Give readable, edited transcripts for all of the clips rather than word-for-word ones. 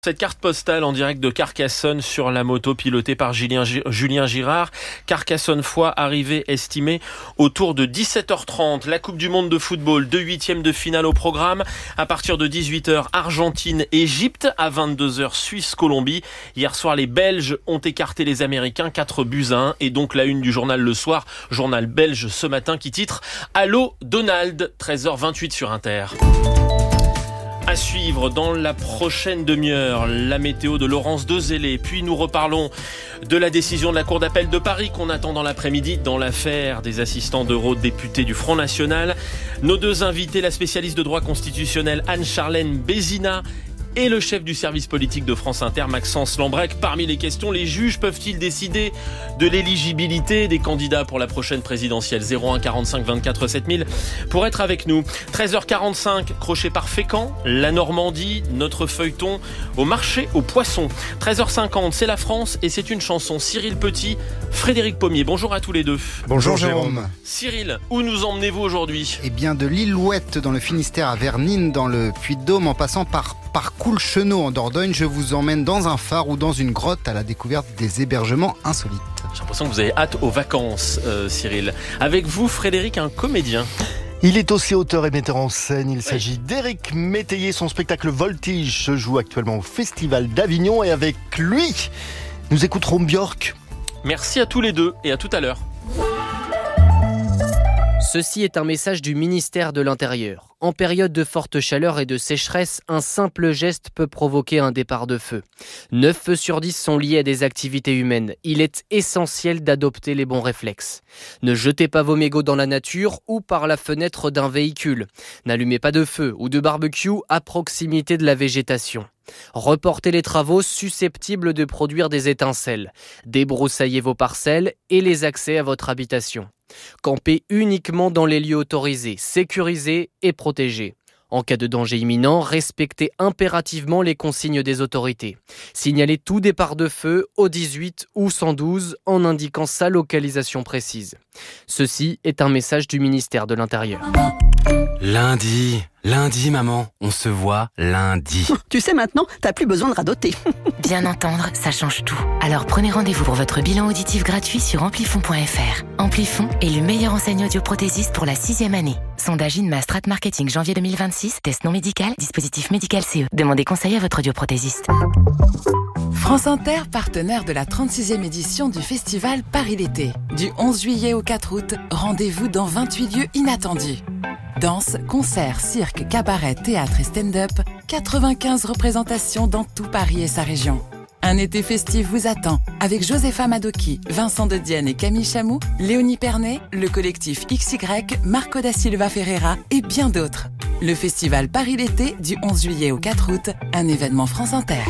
Cette carte postale en direct de Carcassonne sur la moto pilotée par Julien Girard. Carcassonne-Foix, arrivée estimée autour de 17h30. La Coupe du Monde de football, 2 huitièmes de finale au programme. À partir de 18h, Argentine-Égypte. À 22h, Suisse-Colombie. Hier soir, les Belges ont écarté les Américains 4-1. Et donc la une du journal Le Soir, journal belge ce matin qui titre « Allô Donald », 13h28 sur Inter. À suivre dans la prochaine demi-heure, la météo de Laurence Dezellé. Puis nous reparlons de la décision de la Cour d'appel de Paris qu'on attend dans l'après-midi dans l'affaire des assistants d'eurodéputés du Front National. Nos deux invités, la spécialiste de droit constitutionnel Anne-Charlène Bézina et le chef du service politique de France Inter, Maxence Lambrec. Parmi les questions, les juges peuvent-ils décider de l'éligibilité des candidats pour la prochaine présidentielle ? 01 45 24 7000 pour être avec nous. 13h45, crochet par Fécamp, la Normandie, notre feuilleton au marché aux poissons. 13h50, c'est la France et c'est une chanson. Cyril Petit, Frédéric Pommier. Bonjour à tous les deux. Bonjour Jérôme. Cyril, où nous emmenez-vous aujourd'hui ? Eh bien de l'Illouette dans le Finistère à Vernines dans le Puy-de-Dôme en passant par Coulchenot en Dordogne, je vous emmène dans un phare ou dans une grotte à la découverte des hébergements insolites. J'ai l'impression que vous avez hâte aux vacances, Cyril. Avec vous, Frédéric, un comédien. Il est aussi auteur et metteur en scène. Il s'agit d'Éric Métayer. Son spectacle Voltige se joue actuellement au Festival d'Avignon. Et avec lui, nous écouterons Björk. Merci à tous les deux et à tout à l'heure. Ceci est un message du ministère de l'Intérieur. En période de forte chaleur et de sécheresse, un simple geste peut provoquer un départ de feu. 9 feux sur 10 sont liés à des activités humaines. Il est essentiel d'adopter les bons réflexes. Ne jetez pas vos mégots dans la nature ou par la fenêtre d'un véhicule. N'allumez pas de feu ou de barbecue à proximité de la végétation. Reportez les travaux susceptibles de produire des étincelles. Débroussaillez vos parcelles et les accès à votre habitation. Campez uniquement dans les lieux autorisés, sécurisés et protégés. En cas de danger imminent, respectez impérativement les consignes des autorités. Signalez tout départ de feu au 18 ou 112 en indiquant sa localisation précise. Ceci est un message du ministère de l'Intérieur. Lundi, maman, on se voit lundi. Tu sais maintenant, t'as plus besoin de radoter. Bien entendre, ça change tout. Alors prenez rendez-vous pour votre bilan auditif gratuit sur Amplifon.fr. Amplifon est le meilleur enseignant audioprothésiste pour la 6e année. Sondage INMA Strat Marketing janvier 2026, test non médical, dispositif médical CE. Demandez conseil à votre audioprothésiste. France Inter, partenaire de la 36e édition du festival Paris l'été. Du 11 juillet au 4 août, rendez-vous dans 28 lieux inattendus. Danse, concerts, cirque, cabaret, théâtre et stand-up, 95 représentations dans tout Paris et sa région. Un été festif vous attend avec Josepha Madoki, Vincent de Dienne et Camille Chamou, Léonie Pernet, le collectif XY, Marco da Silva Ferreira et bien d'autres. Le festival Paris l'été du 11 juillet au 4 août, un événement France Inter.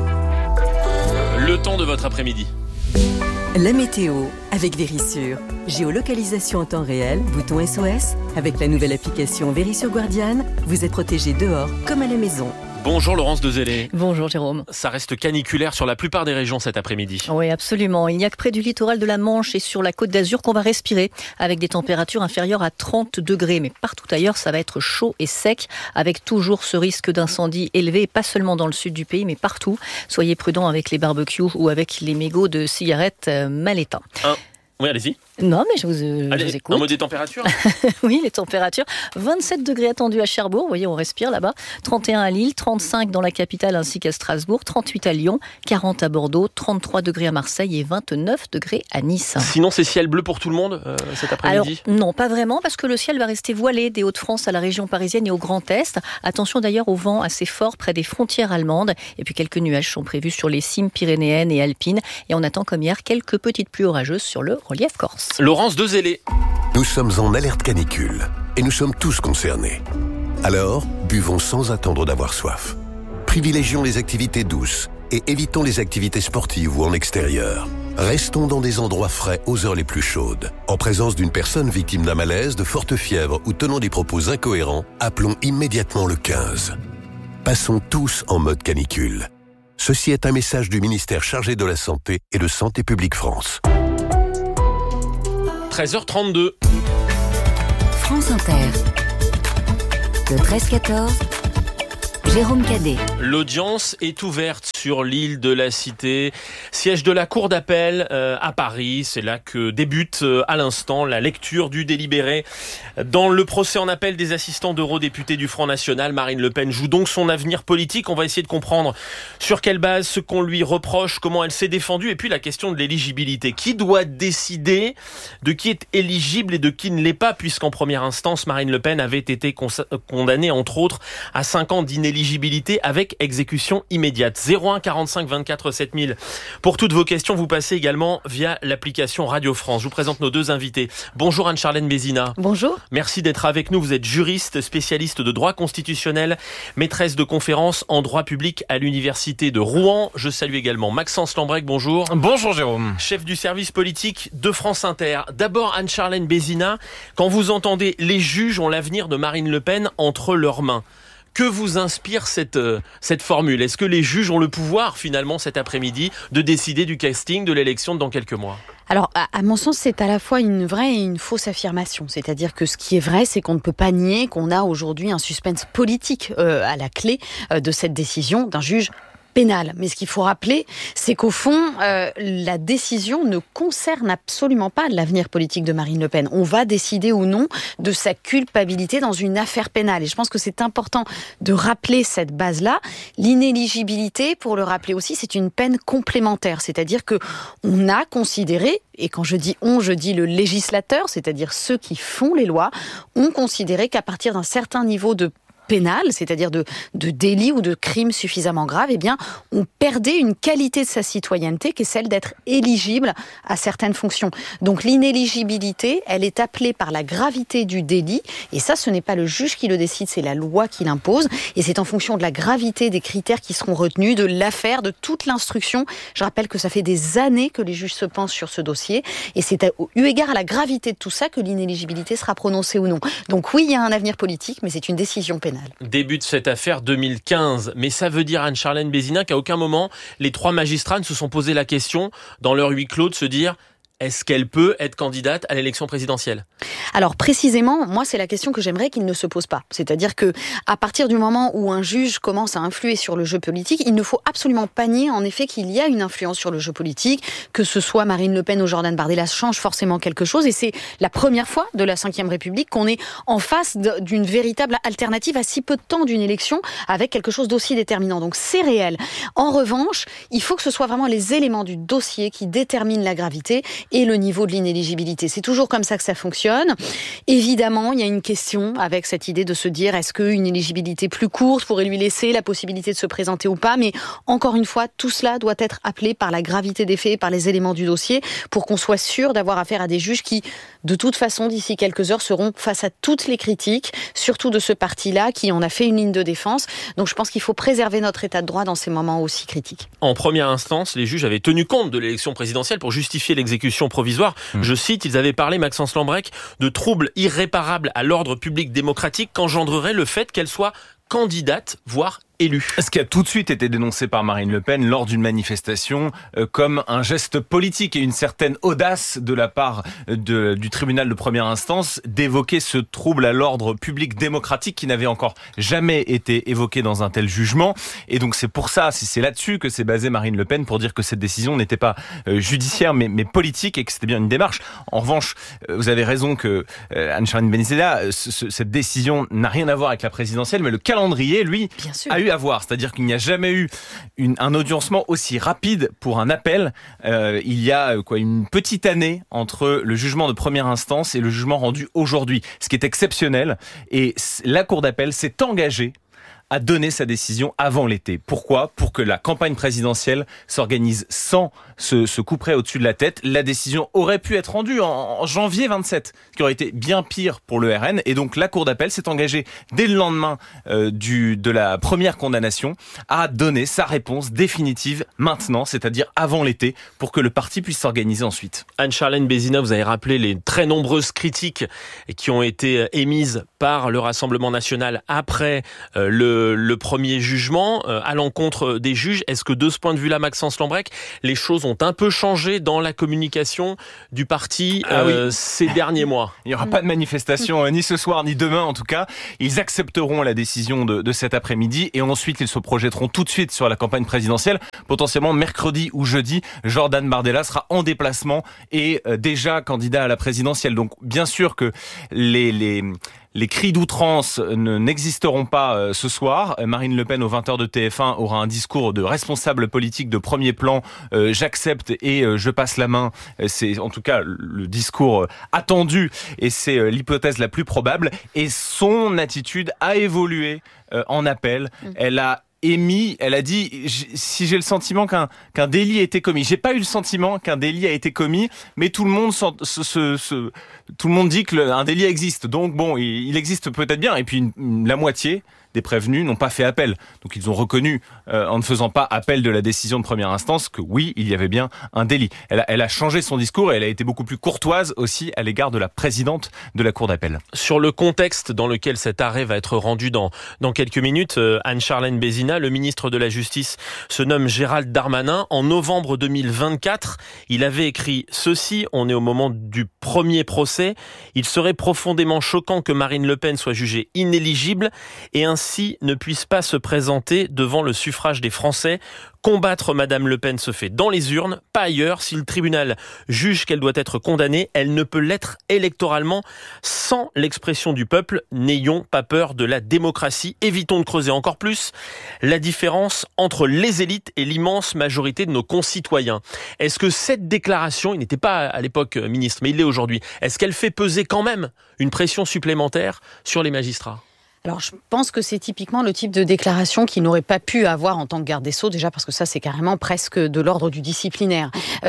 Le temps de votre après-midi. La météo avec Vérissure. Géolocalisation en temps réel, bouton SOS. Avec la nouvelle application Vérissure Guardian, vous êtes protégé dehors comme à la maison. Bonjour Laurence Dezellé. Bonjour Jérôme. Ça reste caniculaire sur la plupart des régions cet après-midi. Oui, absolument. Il n'y a que près du littoral de la Manche et sur la Côte d'Azur qu'on va respirer avec des températures inférieures à 30 degrés. Mais partout ailleurs, ça va être chaud et sec avec toujours ce risque d'incendie élevé, pas seulement dans le sud du pays, mais partout. Soyez prudents avec les barbecues ou avec les mégots de cigarettes mal éteints. Oui, allez-y. Non, mais je vous écoute. Un mot des températures. Oui, les températures. 27 degrés attendus à Cherbourg. Vous voyez, on respire là-bas. 31 à Lille, 35 dans la capitale ainsi qu'à Strasbourg, 38 à Lyon, 40 à Bordeaux, 33 degrés à Marseille et 29 degrés à Nice. Sinon, c'est ciel bleu pour tout le monde cet après-midi ? Alors, non, pas vraiment, parce que le ciel va rester voilé des Hauts-de-France à la région parisienne et au Grand Est. Attention d'ailleurs au vent assez fort près des frontières allemandes. Et puis quelques nuages sont prévus sur les cimes pyrénéennes et alpines. Et on attend comme hier quelques petites pluies orageuses sur le relief corse. Laurence Dezellé. Nous sommes en alerte canicule et nous sommes tous concernés. Alors, buvons sans attendre d'avoir soif. Privilégions les activités douces et évitons les activités sportives ou en extérieur. Restons dans des endroits frais aux heures les plus chaudes. En présence d'une personne victime d'un malaise, de forte fièvre ou tenant des propos incohérents, appelons immédiatement le 15. Passons tous en mode canicule. Ceci est un message du ministère chargé de la Santé et de Santé publique France. 13h32. France Inter. Le 13-14. Jérôme Cadet. L'audience est ouverte sur l'île de la Cité, siège de la Cour d'appel à Paris. C'est là que débute à l'instant la lecture du délibéré. Dans le procès en appel des assistants d'eurodéputés du Front National, Marine Le Pen joue donc son avenir politique. On va essayer de comprendre sur quelle base, ce qu'on lui reproche, comment elle s'est défendue, et puis la question de l'éligibilité. Qui doit décider de qui est éligible et de qui ne l'est pas, puisqu'en première instance, Marine Le Pen avait été condamnée, entre autres, à 5 ans d'inéligibilité avec exécution immédiate. 01 45 24 7000. Pour toutes vos questions, vous passez également via l'application Radio France. Je vous présente nos deux invités. Bonjour Anne-Charlène Bézina. Bonjour. Merci d'être avec nous. Vous êtes juriste, spécialiste de droit constitutionnel, maîtresse de conférences en droit public à l'université de Rouen. Je salue également Maxence Lambrec. Bonjour. Bonjour Jérôme. Chef du service politique de France Inter. D'abord Anne-Charlène Bézina, quand vous entendez les juges ont l'avenir de Marine Le Pen entre leurs mains, que vous inspire cette formule? Est-ce que les juges ont le pouvoir, finalement, cet après-midi, de décider du casting de l'élection dans quelques mois? Alors, à mon sens, c'est à la fois une vraie et une fausse affirmation. C'est-à-dire que ce qui est vrai, c'est qu'on ne peut pas nier qu'on a aujourd'hui un suspense politique à la clé de cette décision d'un juge pénal. Mais ce qu'il faut rappeler, c'est qu'au fond, la décision ne concerne absolument pas l'avenir politique de Marine Le Pen. On va décider ou non de sa culpabilité dans une affaire pénale. Et je pense que c'est important de rappeler cette base-là. L'inéligibilité, pour le rappeler aussi, c'est une peine complémentaire. C'est-à-dire que on a considéré, et quand je dis on, je dis le législateur, c'est-à-dire ceux qui font les lois, ont considéré qu'à partir d'un certain niveau de pénal, c'est-à-dire de délit ou de crime suffisamment grave, eh bien, on perdait une qualité de sa citoyenneté qui est celle d'être éligible à certaines fonctions. Donc l'inéligibilité, elle est appelée par la gravité du délit, et ça, ce n'est pas le juge qui le décide, c'est la loi qui l'impose, et c'est en fonction de la gravité des critères qui seront retenus, de l'affaire, de toute l'instruction. Je rappelle que ça fait des années que les juges se penchent sur ce dossier, et c'est eu égard à la gravité de tout ça que l'inéligibilité sera prononcée ou non. Donc oui, il y a un avenir politique, mais c'est une décision pénale. Début de cette affaire 2015, mais ça veut dire, Anne-Charlène Bézina, qu'à aucun moment les 3 magistrats ne se sont posé la question dans leur huis clos de se dire: est-ce qu'elle peut être candidate à l'élection présidentielle? Alors précisément, moi c'est la question que j'aimerais qu'il ne se pose pas. C'est-à-dire que à partir du moment où un juge commence à influer sur le jeu politique, il ne faut absolument pas nier en effet qu'il y a une influence sur le jeu politique, que ce soit Marine Le Pen ou Jordan Bardella change forcément quelque chose, et c'est la première fois de la Ve République qu'on est en face d'une véritable alternative à si peu de temps d'une élection avec quelque chose d'aussi déterminant. Donc c'est réel. En revanche, il faut que ce soit vraiment les éléments du dossier qui déterminent la gravité et le niveau de l'inéligibilité. C'est toujours comme ça que ça fonctionne. Évidemment, il y a une question avec cette idée de se dire est-ce qu'une éligibilité plus courte pourrait lui laisser la possibilité de se présenter ou pas, mais encore une fois, tout cela doit être appelé par la gravité des faits, par les éléments du dossier, pour qu'on soit sûr d'avoir affaire à des juges qui, de toute façon, d'ici quelques heures, seront face à toutes les critiques, surtout de ce parti-là, qui en a fait une ligne de défense. Donc je pense qu'il faut préserver notre état de droit dans ces moments aussi critiques. En première instance, les juges avaient tenu compte de l'élection présidentielle pour justifier l'exécution provisoire. Je cite, ils avaient parlé, Maxence Lambrec, de troubles irréparables à l'ordre public démocratique qu'engendrerait le fait qu'elle soit candidate, voire élue. Ce qui a tout de suite été dénoncé par Marine Le Pen lors d'une manifestation comme un geste politique et une certaine audace de la part du tribunal de première instance d'évoquer ce trouble à l'ordre public démocratique qui n'avait encore jamais été évoqué dans un tel jugement. Et donc c'est pour ça, c'est là-dessus que s'est basée Marine Le Pen pour dire que cette décision n'était pas judiciaire mais politique et que c'était bien une démarche. En revanche, vous avez raison que Anne-Charlène Bézina, cette décision n'a rien à voir avec la présidentielle, mais le calendrier, lui, a eu à voir. C'est-à-dire qu'il n'y a jamais eu un audiencement aussi rapide pour un appel. Il y a une petite année entre le jugement de première instance et le jugement rendu aujourd'hui, ce qui est exceptionnel. Et la Cour d'appel s'est engagée à donner sa décision avant l'été. Pourquoi ? Pour que la campagne présidentielle s'organise sans ce coup près au-dessus de la tête. La décision aurait pu être rendue en janvier 27, ce qui aurait été bien pire pour le RN. Et donc la Cour d'appel s'est engagée dès le lendemain de la première condamnation à donner sa réponse définitive maintenant, c'est-à-dire avant l'été, pour que le parti puisse s'organiser ensuite. Anne-Charlène Bézina, vous avez rappelé les très nombreuses critiques qui ont été émises par le Rassemblement national après le le premier jugement à l'encontre des juges. Est-ce que de ce point de vue-là, Maxence Lambrecq, les choses ont un peu changé dans la communication du parti ces derniers mois? Il n'y aura pas de manifestation ni ce soir ni demain en tout cas. Ils accepteront la décision de cet après-midi et ensuite ils se projetteront tout de suite sur la campagne présidentielle. Potentiellement mercredi ou jeudi, Jordan Bardella sera en déplacement et déjà candidat à la présidentielle. Donc bien sûr que les cris d'outrance n'existeront pas ce soir. Marine Le Pen, aux 20h de TF1, aura un discours de responsable politique de premier plan. J'accepte et je passe la main. C'est en tout cas le discours attendu et c'est l'hypothèse la plus probable. Et son attitude a évolué en appel. Elle a dit, si j'ai le sentiment qu'un délit a été commis. J'ai pas eu le sentiment qu'un délit a été commis, mais tout le monde tout le monde dit que un délit existe. Donc bon, il existe peut-être bien. Et puis la moitié des prévenus n'ont pas fait appel. Donc ils ont reconnu, en ne faisant pas appel de la décision de première instance, que oui, il y avait bien un délit. Elle a changé son discours et elle a été beaucoup plus courtoise aussi à l'égard de la présidente de la Cour d'appel. Sur le contexte dans lequel cet arrêt va être rendu dans quelques minutes, Anne-Charlène Bézina, le ministre de la Justice, se nomme Gérald Darmanin. En novembre 2024, il avait écrit ceci, on est au moment du premier procès. Il serait profondément choquant que Marine Le Pen soit jugée inéligible et ainsi ne puisse pas se présenter devant le suffrage des Français. Combattre Madame Le Pen se fait dans les urnes, pas ailleurs. Si le tribunal juge qu'elle doit être condamnée, elle ne peut l'être électoralement sans l'expression du peuple. N'ayons pas peur de la démocratie. Évitons de creuser encore plus la différence entre les élites et l'immense majorité de nos concitoyens. Est-ce que cette déclaration, il n'était pas à l'époque ministre, mais il l'est aujourd'hui, est-ce qu'elle fait peser quand même une pression supplémentaire sur les magistrats ? Alors, je pense que c'est typiquement le type de déclaration qu'il n'aurait pas pu avoir en tant que garde des Sceaux, déjà parce que ça, c'est carrément presque de l'ordre du disciplinaire.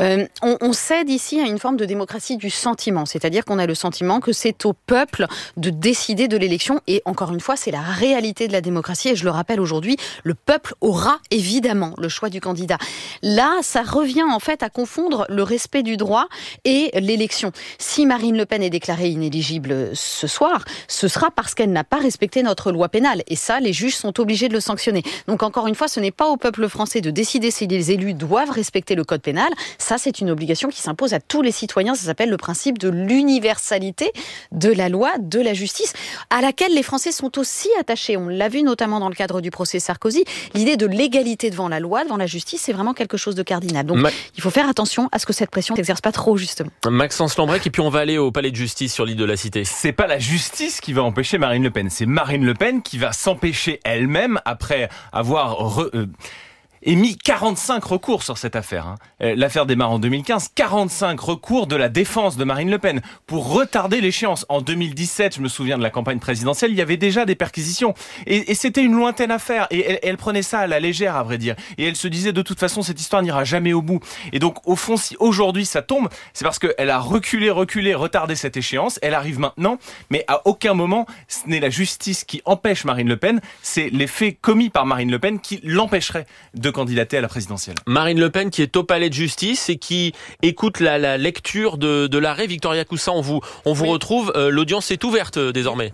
On cède ici à une forme de démocratie du sentiment, c'est-à-dire qu'on a le sentiment que c'est au peuple de décider de l'élection, et encore une fois, c'est la réalité de la démocratie, et je le rappelle aujourd'hui, le peuple aura évidemment le choix du candidat. Là, ça revient en fait à confondre le respect du droit et l'élection. Si Marine Le Pen est déclarée inéligible ce soir, ce sera parce qu'elle n'a pas respecté notre loi pénale. Et ça, les juges sont obligés de le sanctionner. Donc encore une fois, ce n'est pas au peuple français de décider si les élus doivent respecter le code pénal. Ça, c'est une obligation qui s'impose à tous les citoyens. Ça s'appelle le principe de l'universalité de la loi, de la justice, à laquelle les Français sont aussi attachés. On l'a vu notamment dans le cadre du procès Sarkozy. L'idée de l'égalité devant la loi, devant la justice, c'est vraiment quelque chose de cardinal. Donc il faut faire attention à ce que cette pression ne s'exerce pas trop, justement. Maxence Lambrecq, et puis on va aller au palais de justice sur l'île de la Cité. C'est pas la justice qui va empêcher Marine Le Pen, c'est Marine Le Pen qui va s'empêcher elle-même après avoir émis 45 recours sur cette affaire. L'affaire démarre en 2015. 45 recours de la défense de Marine Le Pen pour retarder l'échéance. En 2017, je me souviens de la campagne présidentielle, il y avait déjà des perquisitions. Et c'était une lointaine affaire. Et elle prenait ça à la légère, à vrai dire. Et elle se disait, de toute façon, cette histoire n'ira jamais au bout. Et donc, au fond, si aujourd'hui ça tombe, c'est parce qu'elle a reculé, retardé cette échéance. Elle arrive maintenant. Mais à aucun moment, ce n'est la justice qui empêche Marine Le Pen. C'est les faits commis par Marine Le Pen qui l'empêcheraient de candidater à la présidentielle. Marine Le Pen qui est au palais de justice et qui écoute la lecture de l'arrêt. Victoria Coussa, on vous retrouve. L'audience est ouverte désormais.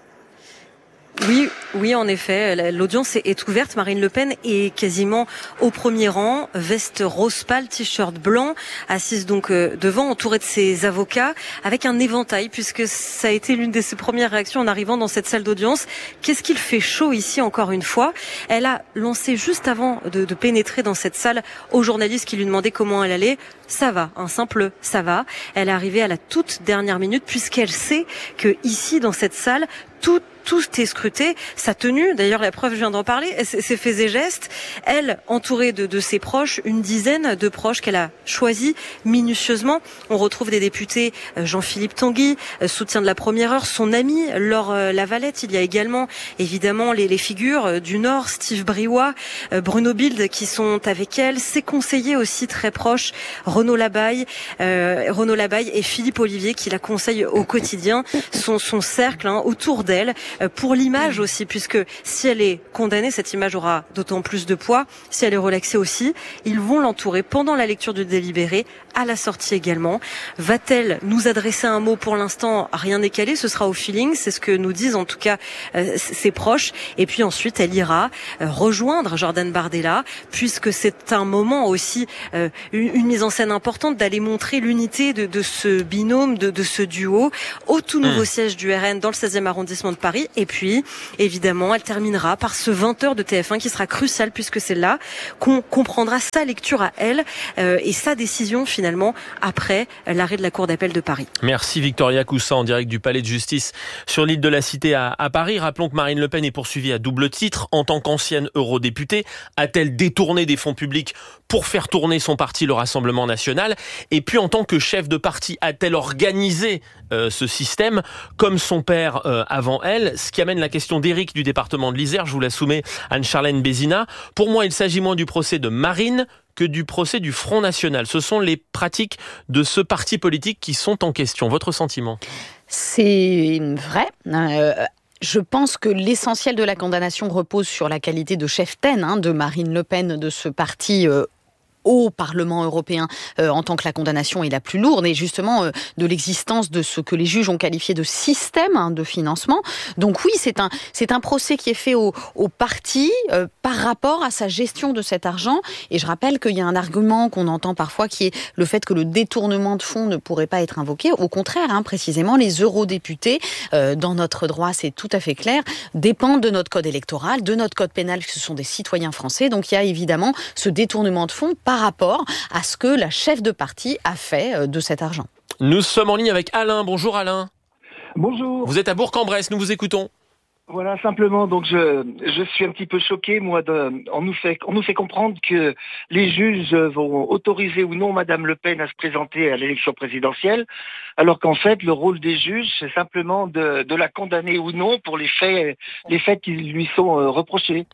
Oui, en effet, l'audience est ouverte. Marine Le Pen est quasiment au premier rang, veste rose pâle, t-shirt blanc, assise donc devant, entourée de ses avocats, avec un éventail, puisque ça a été l'une de ses premières réactions en arrivant dans cette salle d'audience. Qu'est-ce qu'il fait chaud ici, encore une fois? Elle a lancé juste avant de pénétrer dans cette salle aux journalistes qui lui demandaient comment elle allait. Ça va, un simple ça va. Elle est arrivée à la toute dernière minute, puisqu'elle sait que ici, dans cette salle, tout est scruté. Sa tenue, d'ailleurs la preuve, je viens d'en parler, ses faits et gestes. Elle, entourée de ses proches, une dizaine de proches qu'elle a choisis minutieusement. On retrouve des députés, Jean-Philippe Tanguy, soutien de la première heure, son ami Laure Lavalette. Il y a également évidemment les figures du Nord, Steve Briouat, Bruno Bilde qui sont avec elle. Ses conseillers aussi très proches, Renaud Labaille et Philippe Olivier qui la conseillent au quotidien. Son cercle autour d'elle. Pour l'image aussi, puisque si elle est condamnée, cette image aura d'autant plus de poids. Si elle est relaxée aussi, ils vont l'entourer pendant la lecture du délibéré à la sortie également. Va-t-elle nous adresser un mot? Pour l'instant, rien n'est calé, ce sera au feeling, c'est ce que nous disent en tout cas ses proches. Et puis ensuite, elle ira rejoindre Jordan Bardella, puisque c'est un moment aussi, une mise en scène importante d'aller montrer l'unité de ce binôme, de ce duo, au tout nouveau siège du RN dans le 16e arrondissement de Paris. Et puis, évidemment, elle terminera par ce 20h de TF1 qui sera crucial, puisque c'est là qu'on comprendra sa lecture à elle et sa décision finalement après l'arrêt de la Cour d'appel de Paris. Merci Victoria Coussa en direct du Palais de Justice sur l'île de la Cité à Paris. Rappelons que Marine Le Pen est poursuivie à double titre en tant qu'ancienne eurodéputée. A-t-elle détourné des fonds publics pour faire tourner son parti, le Rassemblement national? Et puis en tant que chef de parti, a-t-elle organisé ce système comme son père avant elle? Ce qui amène la question d'Éric du département de l'Isère. Je vous la soumets, Anne-Charlène Bézina. Pour moi, il s'agit moins du procès de Marine que du procès du Front National. Ce sont les pratiques de ce parti politique qui sont en question. Votre sentiment? C'est vrai. Je pense que l'essentiel de la condamnation repose sur la qualité de cheftaine de Marine Le Pen, de ce parti au Parlement européen, en tant que la condamnation est la plus lourde, et justement de l'existence de ce que les juges ont qualifié de système de financement. Donc oui, c'est un procès qui est fait au parti par rapport à sa gestion de cet argent. Et je rappelle qu'il y a un argument qu'on entend parfois qui est le fait que le détournement de fonds ne pourrait pas être invoqué. Au contraire, précisément, les eurodéputés, dans notre droit, c'est tout à fait clair, dépendent de notre code électoral, de notre code pénal, que ce sont des citoyens français. Donc il y a évidemment ce détournement de fonds par rapport à ce que la chef de parti a fait de cet argent. Nous sommes en ligne avec Alain. Bonjour Alain. Bonjour. Vous êtes à Bourg-en-Bresse, nous vous écoutons. Voilà, simplement, donc je suis un petit peu choqué, moi, on nous fait comprendre que les juges vont autoriser ou non Madame Le Pen à se présenter à l'élection présidentielle, alors qu'en fait, le rôle des juges, c'est simplement de la condamner ou non pour les faits qui lui sont reprochés.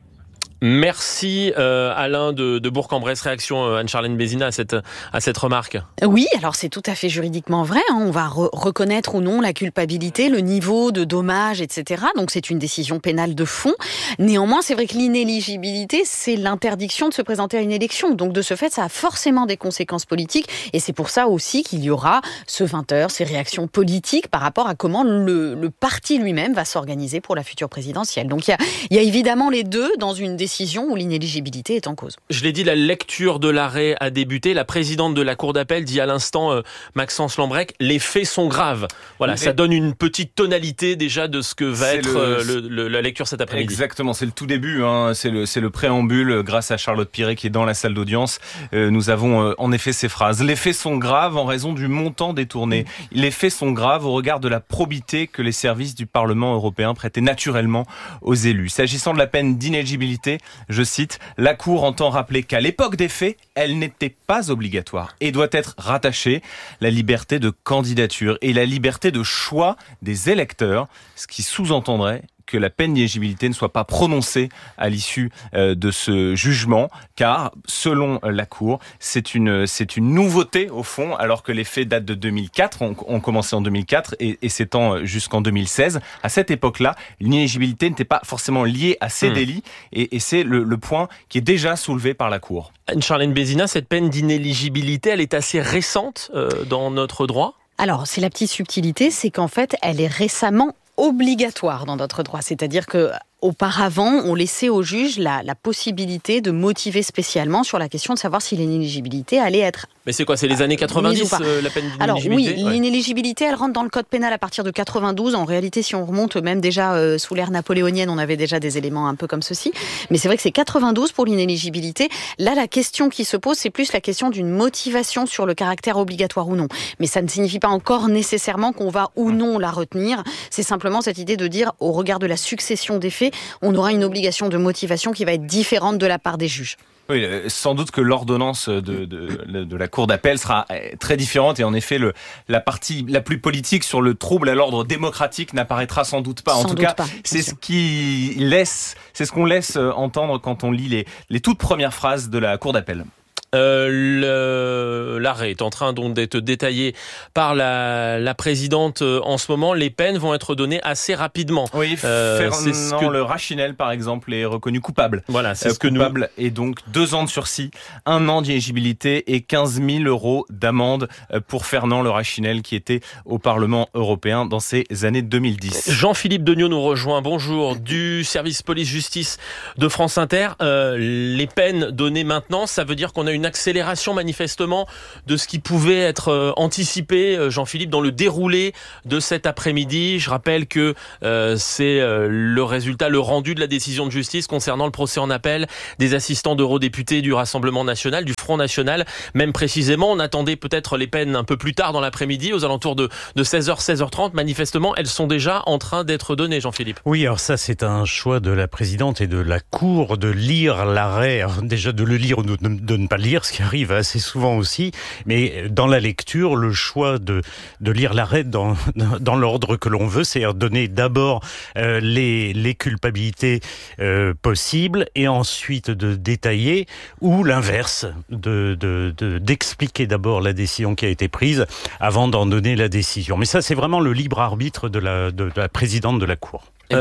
Merci Alain de Bourg-en-Bresse. Réaction Anne-Charlène Bézina à cette remarque. Oui, alors c'est tout à fait juridiquement vrai. On va reconnaître ou non la culpabilité, le niveau de dommages, etc. Donc c'est une décision pénale de fond. Néanmoins, c'est vrai que l'inéligibilité, c'est l'interdiction de se présenter à une élection. Donc de ce fait, ça a forcément des conséquences politiques. Et c'est pour ça aussi qu'il y aura ce 20h, ces réactions politiques par rapport à comment le parti lui-même va s'organiser pour la future présidentielle. Donc il y a évidemment les deux dans une décision où l'inéligibilité est en cause. Je l'ai dit, la lecture de l'arrêt a débuté. La présidente de la Cour d'appel dit à l'instant, Maxence Lambrec, les faits sont graves. Voilà, ça donne une petite tonalité déjà de ce que va être la lecture cet après-midi. Exactement, c'est le tout début, c'est le préambule grâce à Charlotte Piret qui est dans la salle d'audience. Nous avons en effet ces phrases. Les faits sont graves en raison du montant détourné. Les faits sont graves au regard de la probité que les services du Parlement européen prêtaient naturellement aux élus. S'agissant de la peine d'inéligibilité, je cite, la Cour entend rappeler qu'à l'époque des faits, elle n'était pas obligatoire et doit être rattachée la liberté de candidature et la liberté de choix des électeurs, ce qui sous-entendrait que la peine d'inéligibilité ne soit pas prononcée à l'issue de ce jugement, car selon la Cour, c'est une nouveauté au fond, alors que les faits datent de 2004, ont commencé en 2004 et s'étend jusqu'en 2016. À cette époque-là, l'inéligibilité n'était pas forcément liée à ces délits et c'est le point qui est déjà soulevé par la Cour. Anne-Charlène Bézina, cette peine d'inéligibilité, elle est assez récente dans notre droit ? Alors, c'est la petite subtilité, c'est qu'en fait, elle est récemment obligatoire dans notre droit. C'est-à-dire que auparavant, on laissait au juge la possibilité de motiver spécialement sur la question de savoir si l'inéligibilité allait être... Mais c'est quoi, c'est les années 90, la peine d'inéligibilité? Alors oui, l'inéligibilité, elle rentre dans le code pénal à partir de 92. En réalité, si on remonte même déjà sous l'ère napoléonienne, on avait déjà des éléments un peu comme ceci. Mais c'est vrai que c'est 92 pour l'inéligibilité. Là, la question qui se pose, c'est plus la question d'une motivation sur le caractère obligatoire ou non. Mais ça ne signifie pas encore nécessairement qu'on va ou non la retenir. C'est simplement cette idée de dire, au regard de la succession des faits, on aura une obligation de motivation qui va être différente de la part des juges. Oui, sans doute que l'ordonnance de la Cour d'appel sera très différente et en effet la partie la plus politique sur le trouble à l'ordre démocratique n'apparaîtra sans doute pas. En tout cas, c'est ce qu'on laisse entendre quand on lit les toutes premières phrases de la Cour d'appel. L'arrêt est en train donc d'être détaillé par la présidente en ce moment. Les peines vont être données assez rapidement. Oui, Fernand Le Rachinel, par exemple, est reconnu coupable. Voilà, c'est coupable et donc 2 ans de sursis, 1 an d'inéligibilité et 15 000 € d'amende pour Fernand Le Rachinel qui était au Parlement européen dans ces années 2010. Jean-Philippe Degnaud nous rejoint. Bonjour, du service police-justice de France Inter. Les peines données maintenant, ça veut dire qu'on a une accélération manifestement de ce qui pouvait être anticipé, Jean-Philippe, dans le déroulé de cet après-midi. Je rappelle que c'est le résultat, le rendu de la décision de justice concernant le procès en appel des assistants d'eurodéputés du Rassemblement national, du Front national. Même précisément, on attendait peut-être les peines un peu plus tard dans l'après-midi, aux alentours de 16h, 16h30. Manifestement, elles sont déjà en train d'être données, Jean-Philippe. Oui, alors ça, c'est un choix de la présidente et de la Cour de lire l'arrêt. Alors déjà, de le lire ou de ne pas le lire, ce qui arrive assez souvent aussi. Mais dans la lecture, le choix de lire l'arrêt dans l'ordre que l'on veut, c'est donner d'abord les culpabilités possibles et ensuite de détailler, ou l'inverse, d'expliquer d'abord la décision qui a été prise avant d'en donner la décision. Mais ça, c'est vraiment le libre arbitre de la présidente de la Cour. Et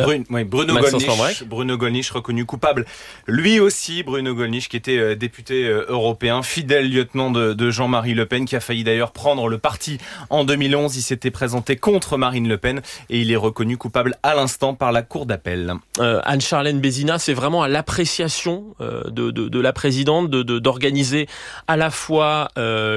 Bruno Gollnisch reconnu coupable. Lui aussi, Bruno Gollnisch, qui était député européen, fidèle lieutenant de Jean-Marie Le Pen, qui a failli d'ailleurs prendre le parti en 2011. Il s'était présenté contre Marine Le Pen et il est reconnu coupable à l'instant par la Cour d'appel. Anne-Charlène Bézina, c'est vraiment à l'appréciation de la présidente d'organiser à la fois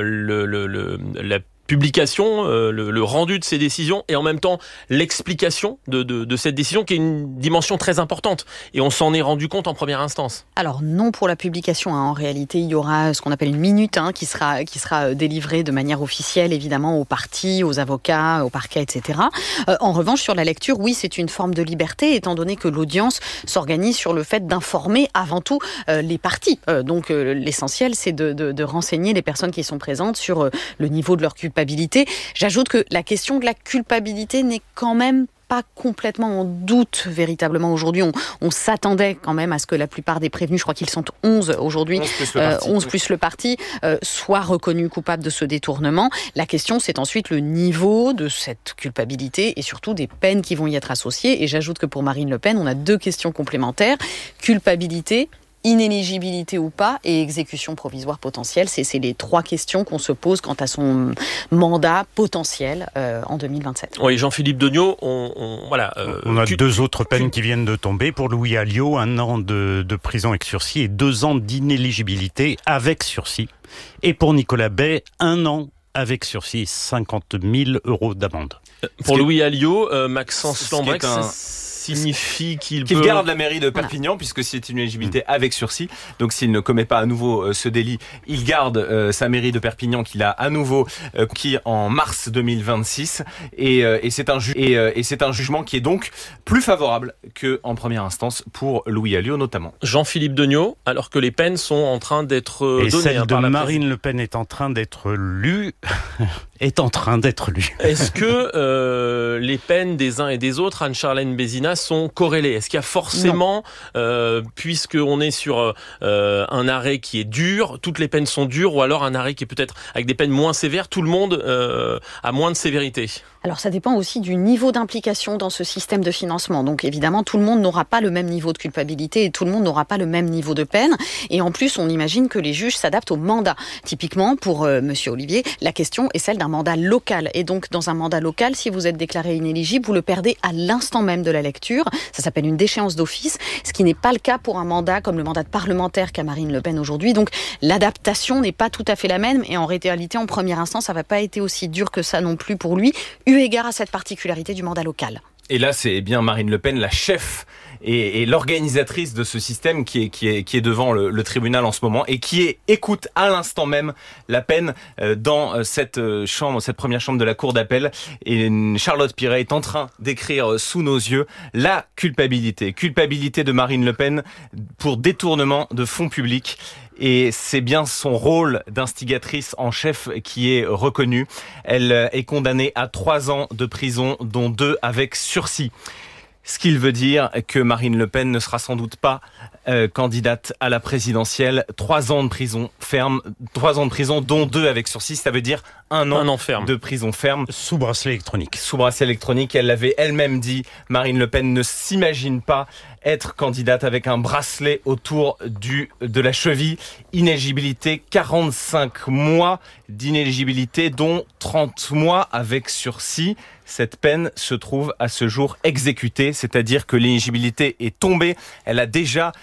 la publication, le rendu de ces décisions et en même temps l'explication de cette décision qui est une dimension très importante et on s'en est rendu compte en première instance. Alors non pour la publication, en réalité il y aura ce qu'on appelle une minute qui sera délivrée de manière officielle évidemment aux parties, aux avocats, au parquet, etc. En revanche sur la lecture, oui c'est une forme de liberté étant donné que l'audience s'organise sur le fait d'informer avant tout les parties. Donc l'essentiel c'est de renseigner les personnes qui sont présentes sur le niveau de leur culpabilité. J'ajoute que la question de la culpabilité n'est quand même pas complètement en doute véritablement aujourd'hui. On s'attendait quand même à ce que la plupart des prévenus, je crois qu'ils sont 11 aujourd'hui, 11 plus le parti, soient reconnus coupables de ce détournement. La question, c'est ensuite le niveau de cette culpabilité et surtout des peines qui vont y être associées. Et j'ajoute que pour Marine Le Pen, on a 2 questions complémentaires. Culpabilité, inéligibilité ou pas et exécution provisoire potentielle. C'est les 3 questions qu'on se pose quant à son mandat potentiel en 2027. Oui, Jean-Philippe Degnaud, on a 2 autres peines qui viennent de tomber. Pour Louis Alliot, 1 an de prison avec sursis et 2 ans d'inéligibilité avec sursis. Et pour Nicolas Bay, 1 an avec sursis, 50 000 € d'amende. Pour Louis Alliot, Maxence Lambrecht, signifie qu'il garde la mairie de Perpignan, puisque c'est une éligibilité avec sursis. Donc s'il ne commet pas à nouveau ce délit, il garde sa mairie de Perpignan qu'il a à nouveau qui en mars 2026. Et c'est un jugement qui est donc plus favorable qu'en première instance pour Louis Alliot notamment. Jean-Philippe Degnaud, alors que les peines sont en train d'être données. Et celle de Marine Le Pen est en train d'être lue. Est-ce que les peines des uns et des autres, Anne-Charlène Bézina, sont corrélées? Est-ce qu'il y a forcément, puisqu'on est sur un arrêt qui est dur, toutes les peines sont dures, ou alors un arrêt qui est peut-être avec des peines moins sévères, tout le monde a moins de sévérité? Alors ça dépend aussi du niveau d'implication dans ce système de financement. Donc évidemment, tout le monde n'aura pas le même niveau de culpabilité et tout le monde n'aura pas le même niveau de peine. Et en plus, on imagine que les juges s'adaptent au mandat. Typiquement, pour Monsieur Olivier, la question est celle d'un mandat local. Et donc, dans un mandat local, si vous êtes déclaré inéligible, vous le perdez à l'instant même de la lecture. Ça s'appelle une déchéance d'office, ce qui n'est pas le cas pour un mandat comme le mandat de parlementaire qu'a Marine Le Pen aujourd'hui. Donc, l'adaptation n'est pas tout à fait la même. Et en réalité, en première instance, ça va pas été aussi dur que ça non plus pour lui, eu égard à cette particularité du mandat local. Et là, c'est bien Marine Le Pen, la chef et l'organisatrice de ce système qui est devant le tribunal en ce moment et qui écoute à l'instant même la peine dans cette première chambre de la Cour d'appel. Et Charlotte Piret est en train d'écrire sous nos yeux la culpabilité de Marine Le Pen pour détournement de fonds publics. Et c'est bien son rôle d'instigatrice en chef qui est reconnu. Elle est condamnée à 3 ans de prison, dont 2 avec sursis. Ce qu'il veut dire que Marine Le Pen ne sera sans doute pas candidate à la présidentielle. 3 ans de prison ferme, 3 ans de prison dont 2 avec sursis, ça veut dire un an ferme. De prison ferme. Sous bracelet électronique. Sous bracelet électronique, elle l'avait elle-même dit, Marine Le Pen ne s'imagine pas être candidate avec un bracelet autour de la cheville. Inéligibilité, 45 mois d'inéligibilité, dont 30 mois avec sursis. Cette peine se trouve à ce jour exécutée, c'est-à-dire que l'éligibilité est tombée. Elle a déjà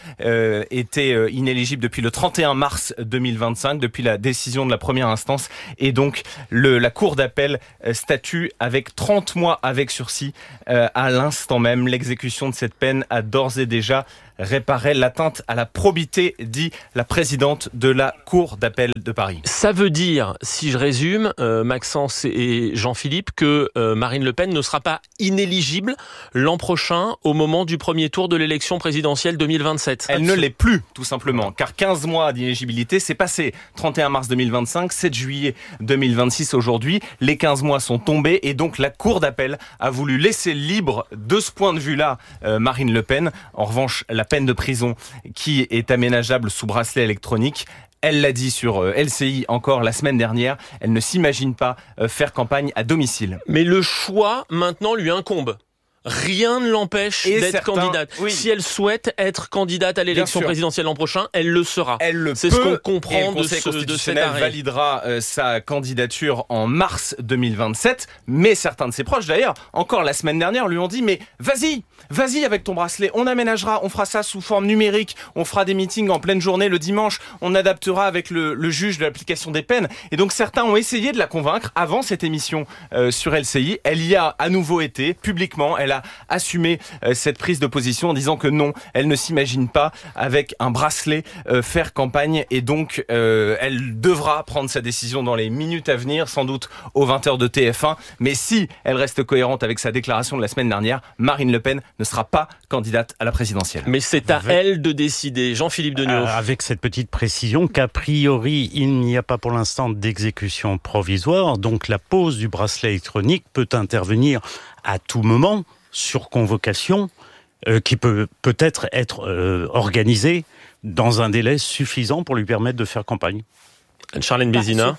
été inéligible depuis le 31 mars 2025, depuis la décision de la première instance. Et donc, la Cour d'appel statue avec 30 mois avec sursis à l'instant même. L'exécution de cette peine a d'ores et déjà réparé l'atteinte à la probité, dit la présidente de la Cour d'appel de Paris. Ça veut dire, si je résume, Maxence et Jean-Philippe, que Marine Le Pen ne sera pas inéligible l'an prochain au moment du premier tour de l'élection présidentielle 2027. Elle ne l'est plus, tout simplement, car 15 mois d'inéligibilité, c'est passé. 31 mars 2025, 7 juillet 2026 aujourd'hui, les 15 mois sont tombés et donc la Cour d'appel a voulu laisser libre de ce point de vue-là Marine Le Pen. En revanche, la peine de prison qui est aménageable sous bracelet électronique, elle l'a dit sur LCI encore la semaine dernière, elle ne s'imagine pas faire campagne à domicile. Mais le choix maintenant lui incombe. Rien ne l'empêche d'être candidate. Oui. Si elle souhaite être candidate à l'élection présidentielle l'an prochain, elle le sera. C'est ce qu'on comprend de cet arrêt. Validera sa candidature en mars 2027. Mais certains de ses proches, d'ailleurs, encore la semaine dernière, lui ont dit « Mais vas-y avec ton bracelet, on aménagera, on fera ça sous forme numérique, on fera des meetings en pleine journée le dimanche, on adaptera avec le juge de l'application des peines. » Et donc certains ont essayé de la convaincre avant cette émission sur LCI. Elle y a à nouveau été, publiquement. Elle a assumé cette prise de position en disant que non, elle ne s'imagine pas avec un bracelet faire campagne et donc elle devra prendre sa décision dans les minutes à venir, sans doute aux 20h de TF1. Mais si elle reste cohérente avec sa déclaration de la semaine dernière, Marine Le Pen ne sera pas candidate à la présidentielle. Mais c'est à elle de décider. Jean-Philippe Deniau. Avec cette petite précision qu'a priori, il n'y a pas pour l'instant d'exécution provisoire, donc la pose du bracelet électronique peut intervenir à tout moment, sur convocation, qui peut peut-être être organisée dans un délai suffisant pour lui permettre de faire campagne. Charlène Bézina.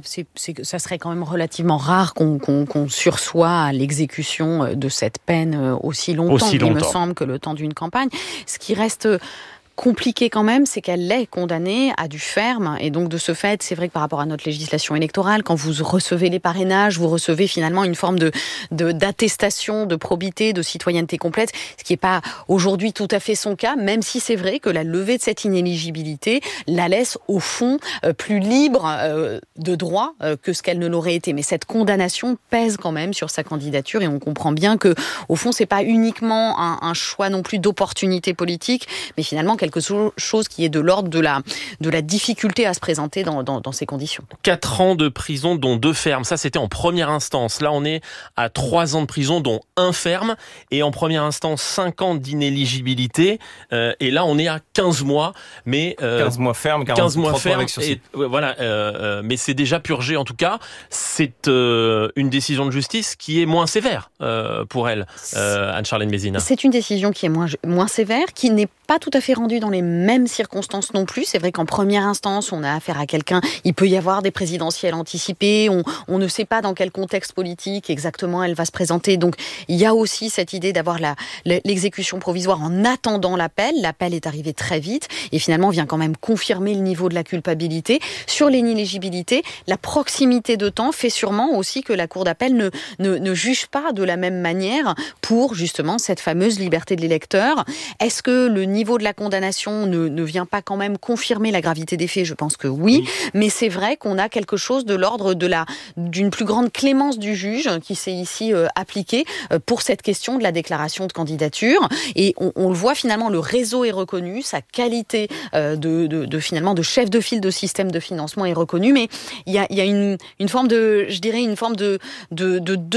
Ça serait quand même relativement rare qu'on sursoit à l'exécution de cette peine aussi longtemps. Il me semble que le temps d'une campagne. Ce qui reste compliqué quand même, c'est qu'elle est condamnée à du ferme. Et donc, de ce fait, c'est vrai que par rapport à notre législation électorale, quand vous recevez les parrainages, vous recevez finalement une forme d'attestation, de probité, de citoyenneté complète, ce qui n'est pas aujourd'hui tout à fait son cas, même si c'est vrai que la levée de cette inéligibilité la laisse, au fond, plus libre de droit que ce qu'elle ne l'aurait été. Mais cette condamnation pèse quand même sur sa candidature et on comprend bien que, au fond, c'est pas uniquement un choix non plus d'opportunité politique, mais finalement quelque chose qui est de l'ordre de la difficulté à se présenter dans ces conditions. 4 ans de prison, dont 2 fermes. Ça, c'était en première instance. Là, on est à 3 ans de prison, dont 1 ferme. Et en première instance, 5 ans d'inéligibilité. Et là, on est à 15 mois. Mais 15 mois ferme, 15 mois ferme. Avec sursis. Voilà. Mais c'est déjà purgé, en tout cas. C'est une décision de justice qui est moins sévère pour elle, Anne-Charlène Bézina. C'est une décision qui est moins sévère, qui n'est pas tout à fait rendue dans les mêmes circonstances non plus. C'est vrai qu'en première instance, on a affaire à quelqu'un, il peut y avoir des présidentielles anticipées, on ne sait pas dans quel contexte politique exactement elle va se présenter. Donc, il y a aussi cette idée d'avoir l'exécution provisoire en attendant l'appel. L'appel est arrivé très vite et finalement vient quand même confirmer le niveau de la culpabilité. Sur l'inéligibilité, la proximité de temps fait sûrement aussi que la Cour d'appel ne juge pas de la même manière pour justement cette fameuse liberté de l'électeur. Est-ce que le niveau de la condamnation ne vient pas quand même confirmer la gravité des faits? Je pense que oui. Mais c'est vrai qu'on a quelque chose de l'ordre d'une plus grande clémence du juge qui s'est ici appliquée pour cette question de la déclaration de candidature. Et on le voit finalement, le réseau est reconnu, sa qualité finalement de chef de file de système de financement est reconnue, mais il y a une forme de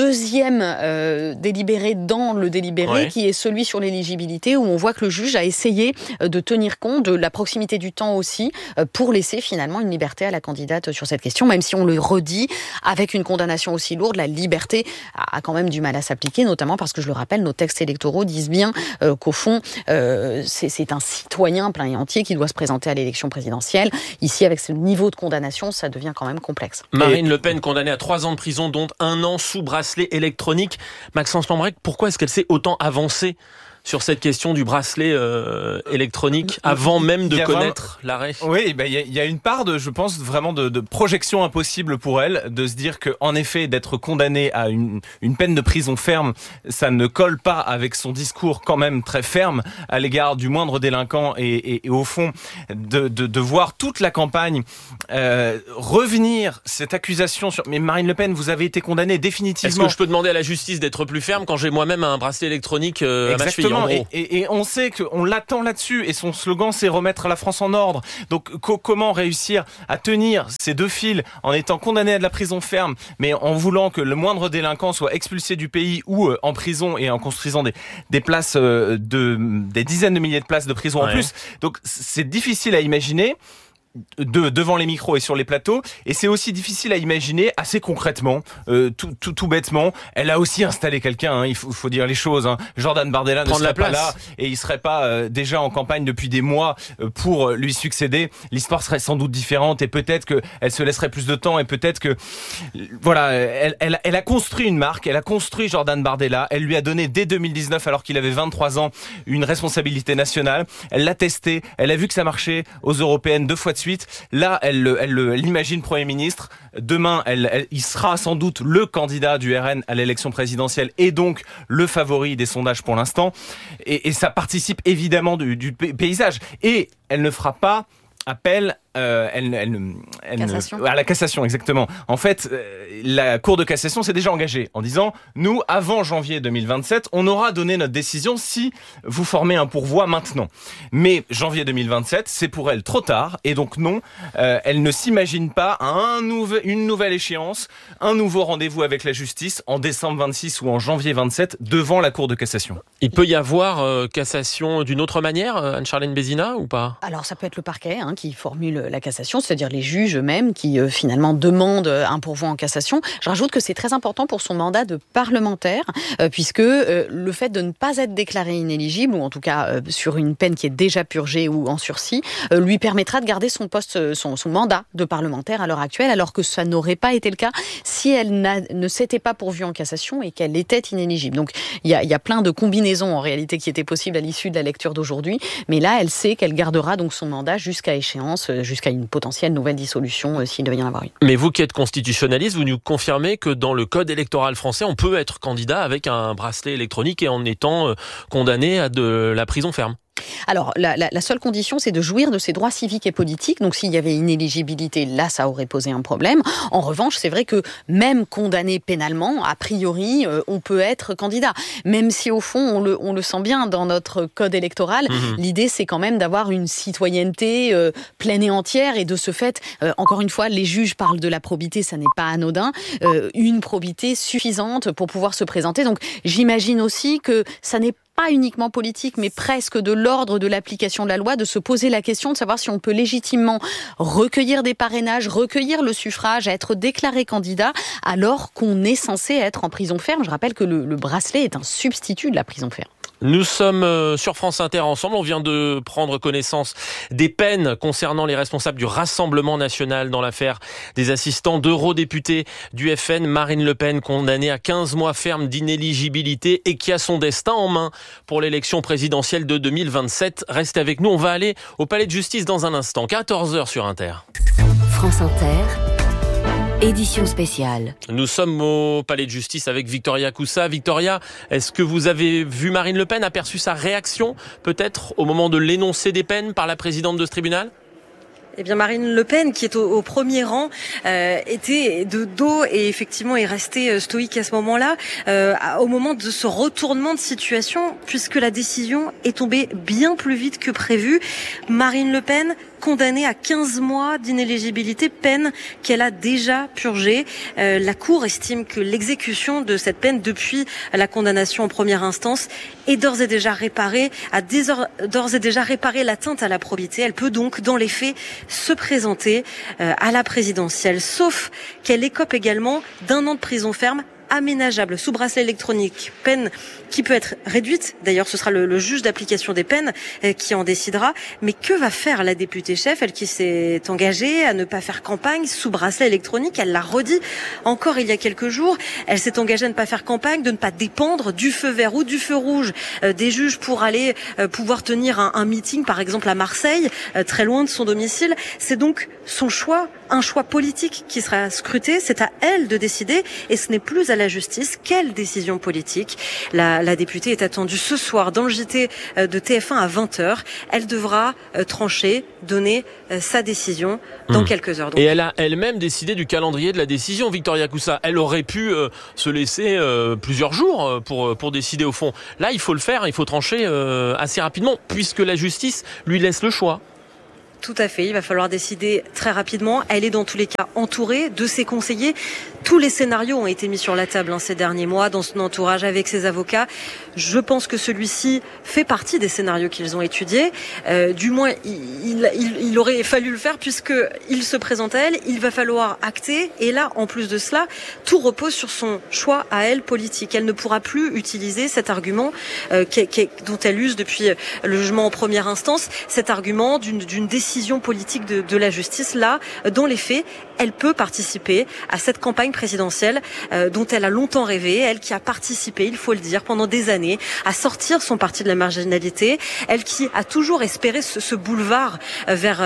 deuxième délibéré dans le délibéré qui est celui sur l'éligibilité où on voit que le juge a essayé essayer de tenir compte de la proximité du temps aussi, pour laisser finalement une liberté à la candidate sur cette question, même si on le redit, avec une condamnation aussi lourde, la liberté a quand même du mal à s'appliquer, notamment parce que, je le rappelle, nos textes électoraux disent bien qu'au fond, c'est un citoyen plein et entier qui doit se présenter à l'élection présidentielle. Ici, avec ce niveau de condamnation, ça devient quand même complexe. Marine Le Pen condamnée à 3 ans de prison, dont 1 an sous bracelet électronique. Maxence Lambrec, pourquoi est-ce qu'elle s'est autant avancée sur cette question du bracelet électronique avant même de connaître l'arrêt? Oui, il y a une part je pense vraiment de projection impossible pour elle, de se dire que, en effet, d'être condamnée à une peine de prison ferme, ça ne colle pas avec son discours quand même très ferme à l'égard du moindre délinquant, et au fond de voir toute la campagne revenir cette accusation sur mais Marine Le Pen, vous avez été condamnée définitivement. Est-ce que je peux demander à la justice d'être plus ferme quand j'ai moi-même un bracelet électronique à ma cheville? Et on sait qu'on l'attend là-dessus, et son slogan c'est remettre la France en ordre. Donc comment réussir à tenir ces 2 fils en étant condamné à de la prison ferme, mais en voulant que le moindre délinquant soit expulsé du pays ou en prison, et en construisant des places des dizaines de milliers de places de prison en plus. Donc c'est difficile à imaginer devant les micros et sur les plateaux, et c'est aussi difficile à imaginer assez concrètement, tout bêtement. Elle a aussi installé quelqu'un, il faut dire les choses. Jordan Bardella ne serait pas là, et il serait pas déjà en campagne depuis des mois pour lui succéder. L'histoire serait sans doute différente, et peut-être que elle se laisserait plus de temps, et peut-être que voilà, elle a construit une marque, elle a construit Jordan Bardella. Elle lui a donné dès 2019, alors qu'il avait 23 ans, une responsabilité nationale. Elle l'a testé, elle a vu que ça marchait aux européennes 2 fois de suite. Là, elle l'imagine Premier ministre. Demain, il sera sans doute le candidat du RN à l'élection présidentielle, et donc le favori des sondages pour l'instant. Et ça participe évidemment du paysage. Et elle ne fera pas appel à la cassation, exactement. En fait, la Cour de cassation s'est déjà engagée en disant, nous, avant janvier 2027, on aura donné notre décision si vous formez un pourvoi maintenant. Mais janvier 2027, c'est pour elle trop tard, et donc non, elle ne s'imagine pas une nouvelle échéance, un nouveau rendez-vous avec la justice en décembre 26 ou en janvier 27 devant la Cour de cassation. Il peut y avoir cassation d'une autre manière, Anne-Charlène Bézina, ou pas? Alors ça peut être le parquet qui formule la cassation, c'est-à-dire les juges eux-mêmes qui finalement demandent un pourvoi en cassation. Je rajoute que c'est très important pour son mandat de parlementaire, puisque le fait de ne pas être déclaré inéligible, ou en tout cas sur une peine qui est déjà purgée ou en sursis, lui permettra de garder son poste, son mandat de parlementaire à l'heure actuelle, alors que ça n'aurait pas été le cas si elle ne s'était pas pourvue en cassation et qu'elle était inéligible. Donc il y a plein de combinaisons en réalité qui étaient possibles à l'issue de la lecture d'aujourd'hui, mais là elle sait qu'elle gardera donc son mandat jusqu'à échéance, jusqu'à une potentielle nouvelle dissolution s'il devait y en avoir une. Mais vous qui êtes constitutionnaliste, vous nous confirmez que dans le code électoral français, on peut être candidat avec un bracelet électronique et en étant condamné à de la prison ferme? Alors, la seule condition, c'est de jouir de ses droits civiques et politiques. Donc, s'il y avait inéligibilité, là, ça aurait posé un problème. En revanche, c'est vrai que même condamné pénalement, a priori, on peut être candidat. Même si, au fond, on le sent bien dans notre code électoral, l'idée, c'est quand même d'avoir une citoyenneté pleine et entière. Et de ce fait, encore une fois, les juges parlent de la probité, ça n'est pas anodin. Une probité suffisante pour pouvoir se présenter. Donc, j'imagine aussi que ça n'est pas uniquement politique, mais presque de l'ordre de l'application de la loi, de se poser la question de savoir si on peut légitimement recueillir des parrainages, recueillir le suffrage, être déclaré candidat, alors qu'on est censé être en prison ferme. Je rappelle que le bracelet est un substitut de la prison ferme. Nous sommes sur France Inter ensemble. On vient de prendre connaissance des peines concernant les responsables du Rassemblement national dans l'affaire des assistants d'eurodéputés du FN. Marine Le Pen, condamnée à 15 mois ferme d'inéligibilité et qui a son destin en main pour l'élection présidentielle de 2027. Restez avec nous, on va aller au Palais de Justice dans un instant. 14h sur Inter. France Inter. Édition spéciale. Nous sommes au Palais de Justice avec Victoria Coussa. Victoria, est-ce que vous avez vu Marine Le Pen, aperçu sa réaction peut-être au moment de l'énoncé des peines par la présidente de ce tribunal ? Eh bien, Marine Le Pen, qui est au premier rang, était de dos et effectivement est restée stoïque à ce moment-là, au moment de ce retournement de situation, puisque la décision est tombée bien plus vite que prévu. Marine Le Pen condamnée à 15 mois d'inéligibilité, peine qu'elle a déjà purgée. La Cour estime que l'exécution de cette peine depuis la condamnation en première instance est d'ores et déjà réparée l'atteinte à la probité. Elle peut donc, dans les faits, se présenter à la présidentielle, sauf qu'elle écope également d'1 an de prison ferme aménageable sous bracelet électronique, peine qui peut être réduite. D'ailleurs, ce sera le juge d'application des peines qui en décidera. Mais que va faire la députée chef, elle qui s'est engagée à ne pas faire campagne sous bracelet électronique? Elle l'a redit encore il y a quelques jours. Elle s'est engagée à ne pas faire campagne, de ne pas dépendre du feu vert ou du feu rouge des juges pour aller pouvoir tenir un meeting, par exemple à Marseille, très loin de son domicile. C'est donc son choix, un choix politique qui sera scruté. C'est à elle de décider et ce n'est plus à la justice. Quelle décision politique? La députée est attendue ce soir dans le JT de TF1 à 20h. Elle devra trancher, donner sa décision dans quelques heures. Donc. Et elle a elle-même décidé du calendrier de la décision, Victoria Coussa. Elle aurait pu se laisser plusieurs jours pour décider au fond. Là, il faut le faire, il faut trancher assez rapidement puisque la justice lui laisse le choix. Tout à fait, il va falloir décider très rapidement. Elle est dans tous les cas entourée de ses conseillers. Tous les scénarios ont été mis sur la table ces derniers mois dans son entourage avec ses avocats. Je pense que celui-ci fait partie des scénarios qu'ils ont étudiés. Du moins, il aurait fallu le faire puisqu'il se présente à elle. Il va falloir acter. Et là, en plus de cela, tout repose sur son choix à elle politique. Elle ne pourra plus utiliser cet argument dont elle use depuis le jugement en première instance, cet argument d'une décision politique de la justice. Là, dans les faits, elle peut participer à cette campagne présidentielle dont elle a longtemps rêvé, elle qui a participé, il faut le dire, pendant des années, à sortir son parti de la marginalité, elle qui a toujours espéré ce boulevard vers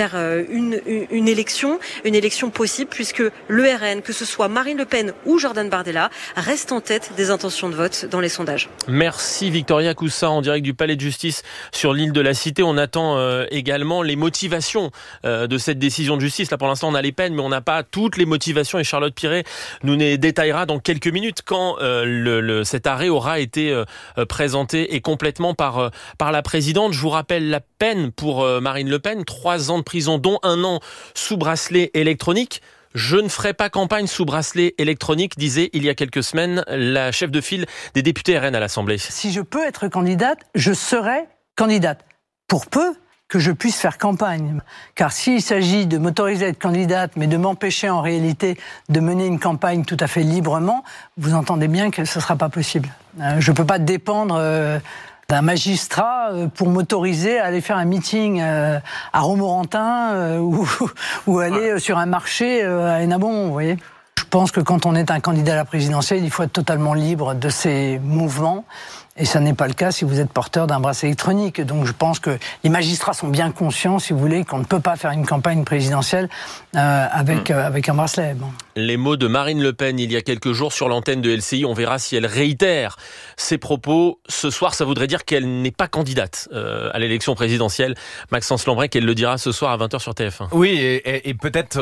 une élection possible, puisque le RN, que ce soit Marine Le Pen ou Jordan Bardella, reste en tête des intentions de vote dans les sondages. Merci Victoria Coussa en direct du Palais de Justice sur l'île de la Cité. On attend également les motivations de cette décision de justice. Là pour l'instant on a les peines, mais on n'a pas toutes les motivations et Charlotte Piret nous les détaillera dans quelques minutes quand cet arrêt aura été présenté et complètement par la présidente. Je vous rappelle la peine pour Marine Le Pen, 3 ans de prison dont 1 an sous bracelet électronique. Je ne ferai pas campagne sous bracelet électronique, disait il y a quelques semaines la chef de file des députés RN à l'Assemblée. Si je peux être candidate, je serai candidate. Pour peu que je puisse faire campagne. Car s'il s'agit de m'autoriser à être candidate, mais de m'empêcher en réalité de mener une campagne tout à fait librement, vous entendez bien que ce ne sera pas possible. Je ne peux pas dépendre d'un magistrat pour m'autoriser à aller faire un meeting à Romorantin ou aller sur un marché à Hénin-Beaumont, vous voyez. Je pense que quand on est un candidat à la présidentielle, il faut être totalement libre de ses mouvements. Et ça n'est pas le cas si vous êtes porteur d'un bracelet électronique. Donc je pense que les magistrats sont bien conscients, si vous voulez, qu'on ne peut pas faire une campagne présidentielle avec un bracelet. Bon. Les mots de Marine Le Pen il y a quelques jours sur l'antenne de LCI. On verra si elle réitère ses propos. Ce soir, ça voudrait dire qu'elle n'est pas candidate à l'élection présidentielle. Maxence Lambrec, elle le dira ce soir à 20h sur TF1. Oui, et peut-être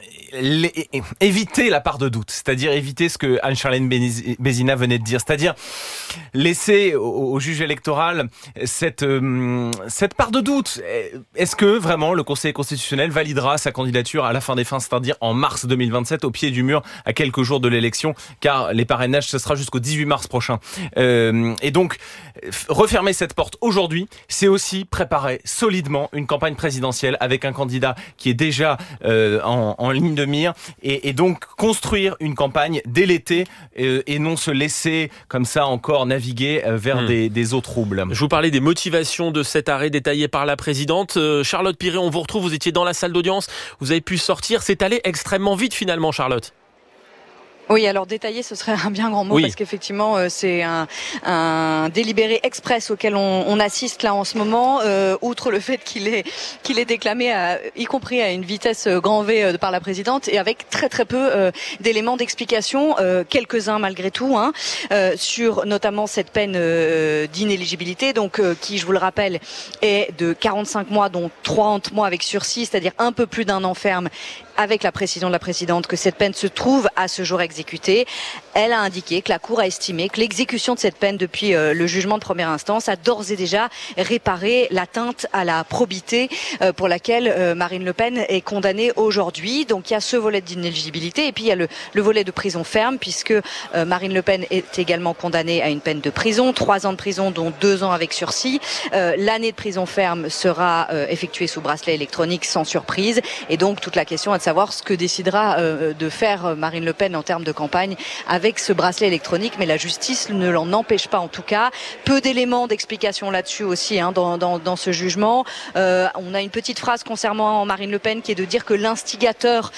éviter la part de doute. C'est-à-dire éviter ce que Anne-Charlène Bézina venait de dire. C'est-à-dire laisser au juge électoral cette part de doute. Est-ce que vraiment le Conseil constitutionnel validera sa candidature à la fin des fins, c'est-à-dire en mars 2027, au pied du mur, à quelques jours de l'élection, car les parrainages, ce sera jusqu'au 18 mars prochain. Et donc, refermer cette porte aujourd'hui, c'est aussi préparer solidement une campagne présidentielle avec un candidat qui est déjà en ligne de mire, et donc construire une campagne dès l'été et non se laisser comme ça encore naviguer vers des eaux troubles. Je vous parlais des motivations de cet arrêt détaillé par la présidente. Charlotte Piret, on vous retrouve, vous étiez dans la salle d'audience, vous avez pu sortir, c'est allé extrêmement vite finalement, Charlotte. Oui, alors détaillé, ce serait un bien grand mot, parce qu'effectivement, c'est un délibéré express auquel on assiste là en ce moment. Outre le fait qu'il est déclamé, y compris à une vitesse grand V par la présidente, et avec très très peu d'éléments d'explication, quelques-uns malgré tout, sur notamment cette peine d'inéligibilité, donc qui, je vous le rappelle, est de 45 mois, dont 30 mois avec sursis, c'est-à-dire un peu plus d'1 an ferme, avec la précision de la présidente que cette peine se trouve à ce jour exécutée. Elle a indiqué que la Cour a estimé que l'exécution de cette peine depuis le jugement de première instance a d'ores et déjà réparé l'atteinte à la probité pour laquelle Marine Le Pen est condamnée aujourd'hui. Donc il y a ce volet d'inéligibilité et puis il y a le volet de prison ferme puisque Marine Le Pen est également condamnée à une peine de prison, 3 ans de prison dont 2 ans avec sursis. L'année de prison ferme sera effectuée sous bracelet électronique sans surprise et donc toute la question est de savoir ce que décidera de faire Marine Le Pen en termes de campagne avec ce bracelet électronique, mais la justice ne l'en empêche pas en tout cas. Peu d'éléments d'explication là-dessus aussi dans ce jugement. On a une petite phrase concernant Marine Le Pen qui est de dire que l'instigateur,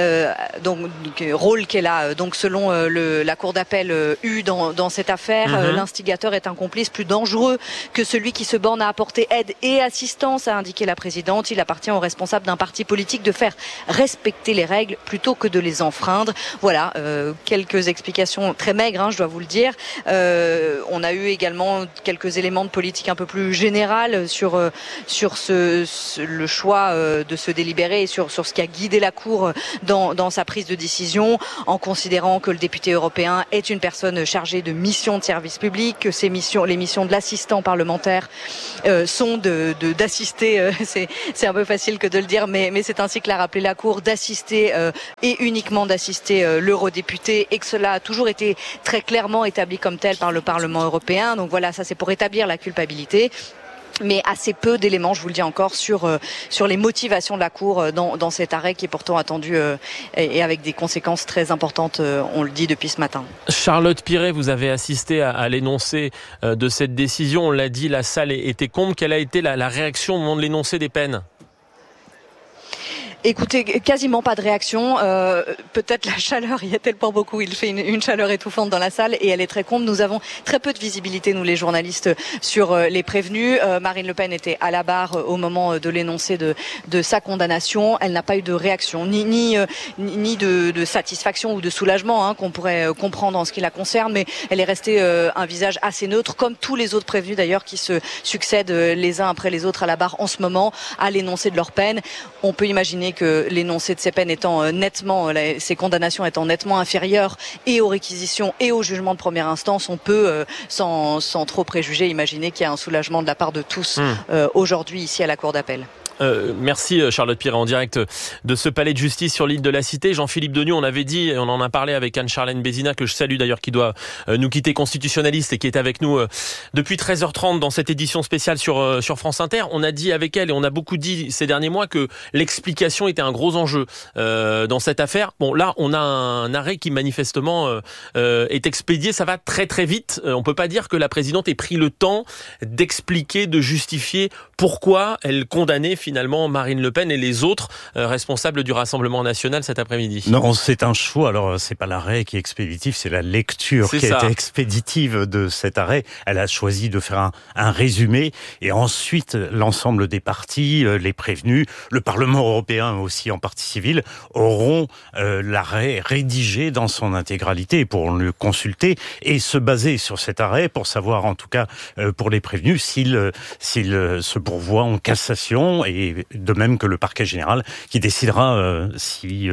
rôle qu'elle a donc selon la cour d'appel eu dans cette affaire, l'instigateur est un complice plus dangereux que celui qui se borne à apporter aide et assistance, a indiqué la présidente. Il appartient aux responsables d'un parti politique de faire respecter les règles plutôt que de les enfreindre. Voilà, quelques explications très maigres, je dois vous le dire. On a eu également quelques éléments de politique un peu plus générale sur le choix de se délibérer et sur ce qui a guidé la Cour dans sa prise de décision, en considérant que le député européen est une personne chargée de missions de service public, que les missions de l'assistant parlementaire sont d'assister, c'est un peu facile que de le dire, mais c'est ainsi que l'a rappelé la Cour, d'assister et uniquement d'assister l'eurodéputé, et que cela a toujours été très clairement établi comme tel par le Parlement européen. Donc voilà, ça c'est pour établir la culpabilité. Mais assez peu d'éléments, je vous le dis encore, sur les motivations de la Cour dans cet arrêt qui est pourtant attendu et avec des conséquences très importantes, on le dit depuis ce matin. Charlotte Piret, vous avez assisté à l'énoncé de cette décision. On l'a dit, la salle était comble. Quelle a été la réaction au moment de l'énoncé des peines ? Écoutez, quasiment pas de réaction. Peut-être la chaleur, il y a tellement beaucoup, il fait une chaleur étouffante dans la salle et elle est très comble. Nous avons très peu de visibilité, nous les journalistes, sur les prévenus. Marine Le Pen était à la barre au moment de l'énoncé de sa condamnation. Elle n'a pas eu de réaction, ni de satisfaction ou de soulagement qu'on pourrait comprendre en ce qui la concerne, mais elle est restée un visage assez neutre, comme tous les autres prévenus d'ailleurs qui se succèdent les uns après les autres à la barre en ce moment à l'énoncé de leur peine. On peut imaginer que l'énoncé de ces peines étant ces condamnations étant nettement inférieures et aux réquisitions et au jugement de première instance, on peut sans trop préjuger imaginer qu'il y a un soulagement de la part de tous aujourd'hui ici à la Cour d'appel. Merci Charlotte Piret en direct de ce palais de justice sur l'île de la Cité. Jean-Philippe Degnoux, on avait dit, on en a parlé avec Anne-Charlène Bézina, que je salue d'ailleurs, qui doit nous quitter, constitutionnaliste, et qui est avec nous depuis 13h30 dans cette édition spéciale sur France Inter. On a dit avec elle, et on a beaucoup dit ces derniers mois, que l'explication était un gros enjeu dans cette affaire. Bon, là, on a un arrêt qui manifestement est expédié. Ça va très très vite. On peut pas dire que la présidente ait pris le temps d'expliquer, de justifier pourquoi elle condamnait finalement Marine Le Pen et les autres responsables du Rassemblement national cet après-midi. Non, c'est un choix. Alors, c'est pas l'arrêt qui est expéditif, c'est la lecture qui a été expéditive de cet arrêt. Elle a choisi de faire un résumé et ensuite l'ensemble des partis, les prévenus, le Parlement européen aussi en partie civile, auront l'arrêt rédigé dans son intégralité et pourront le consulter et se baser sur cet arrêt pour savoir, en tout cas pour les prévenus, s'ils se pourvoient en cassation, et de même que le parquet général qui décidera si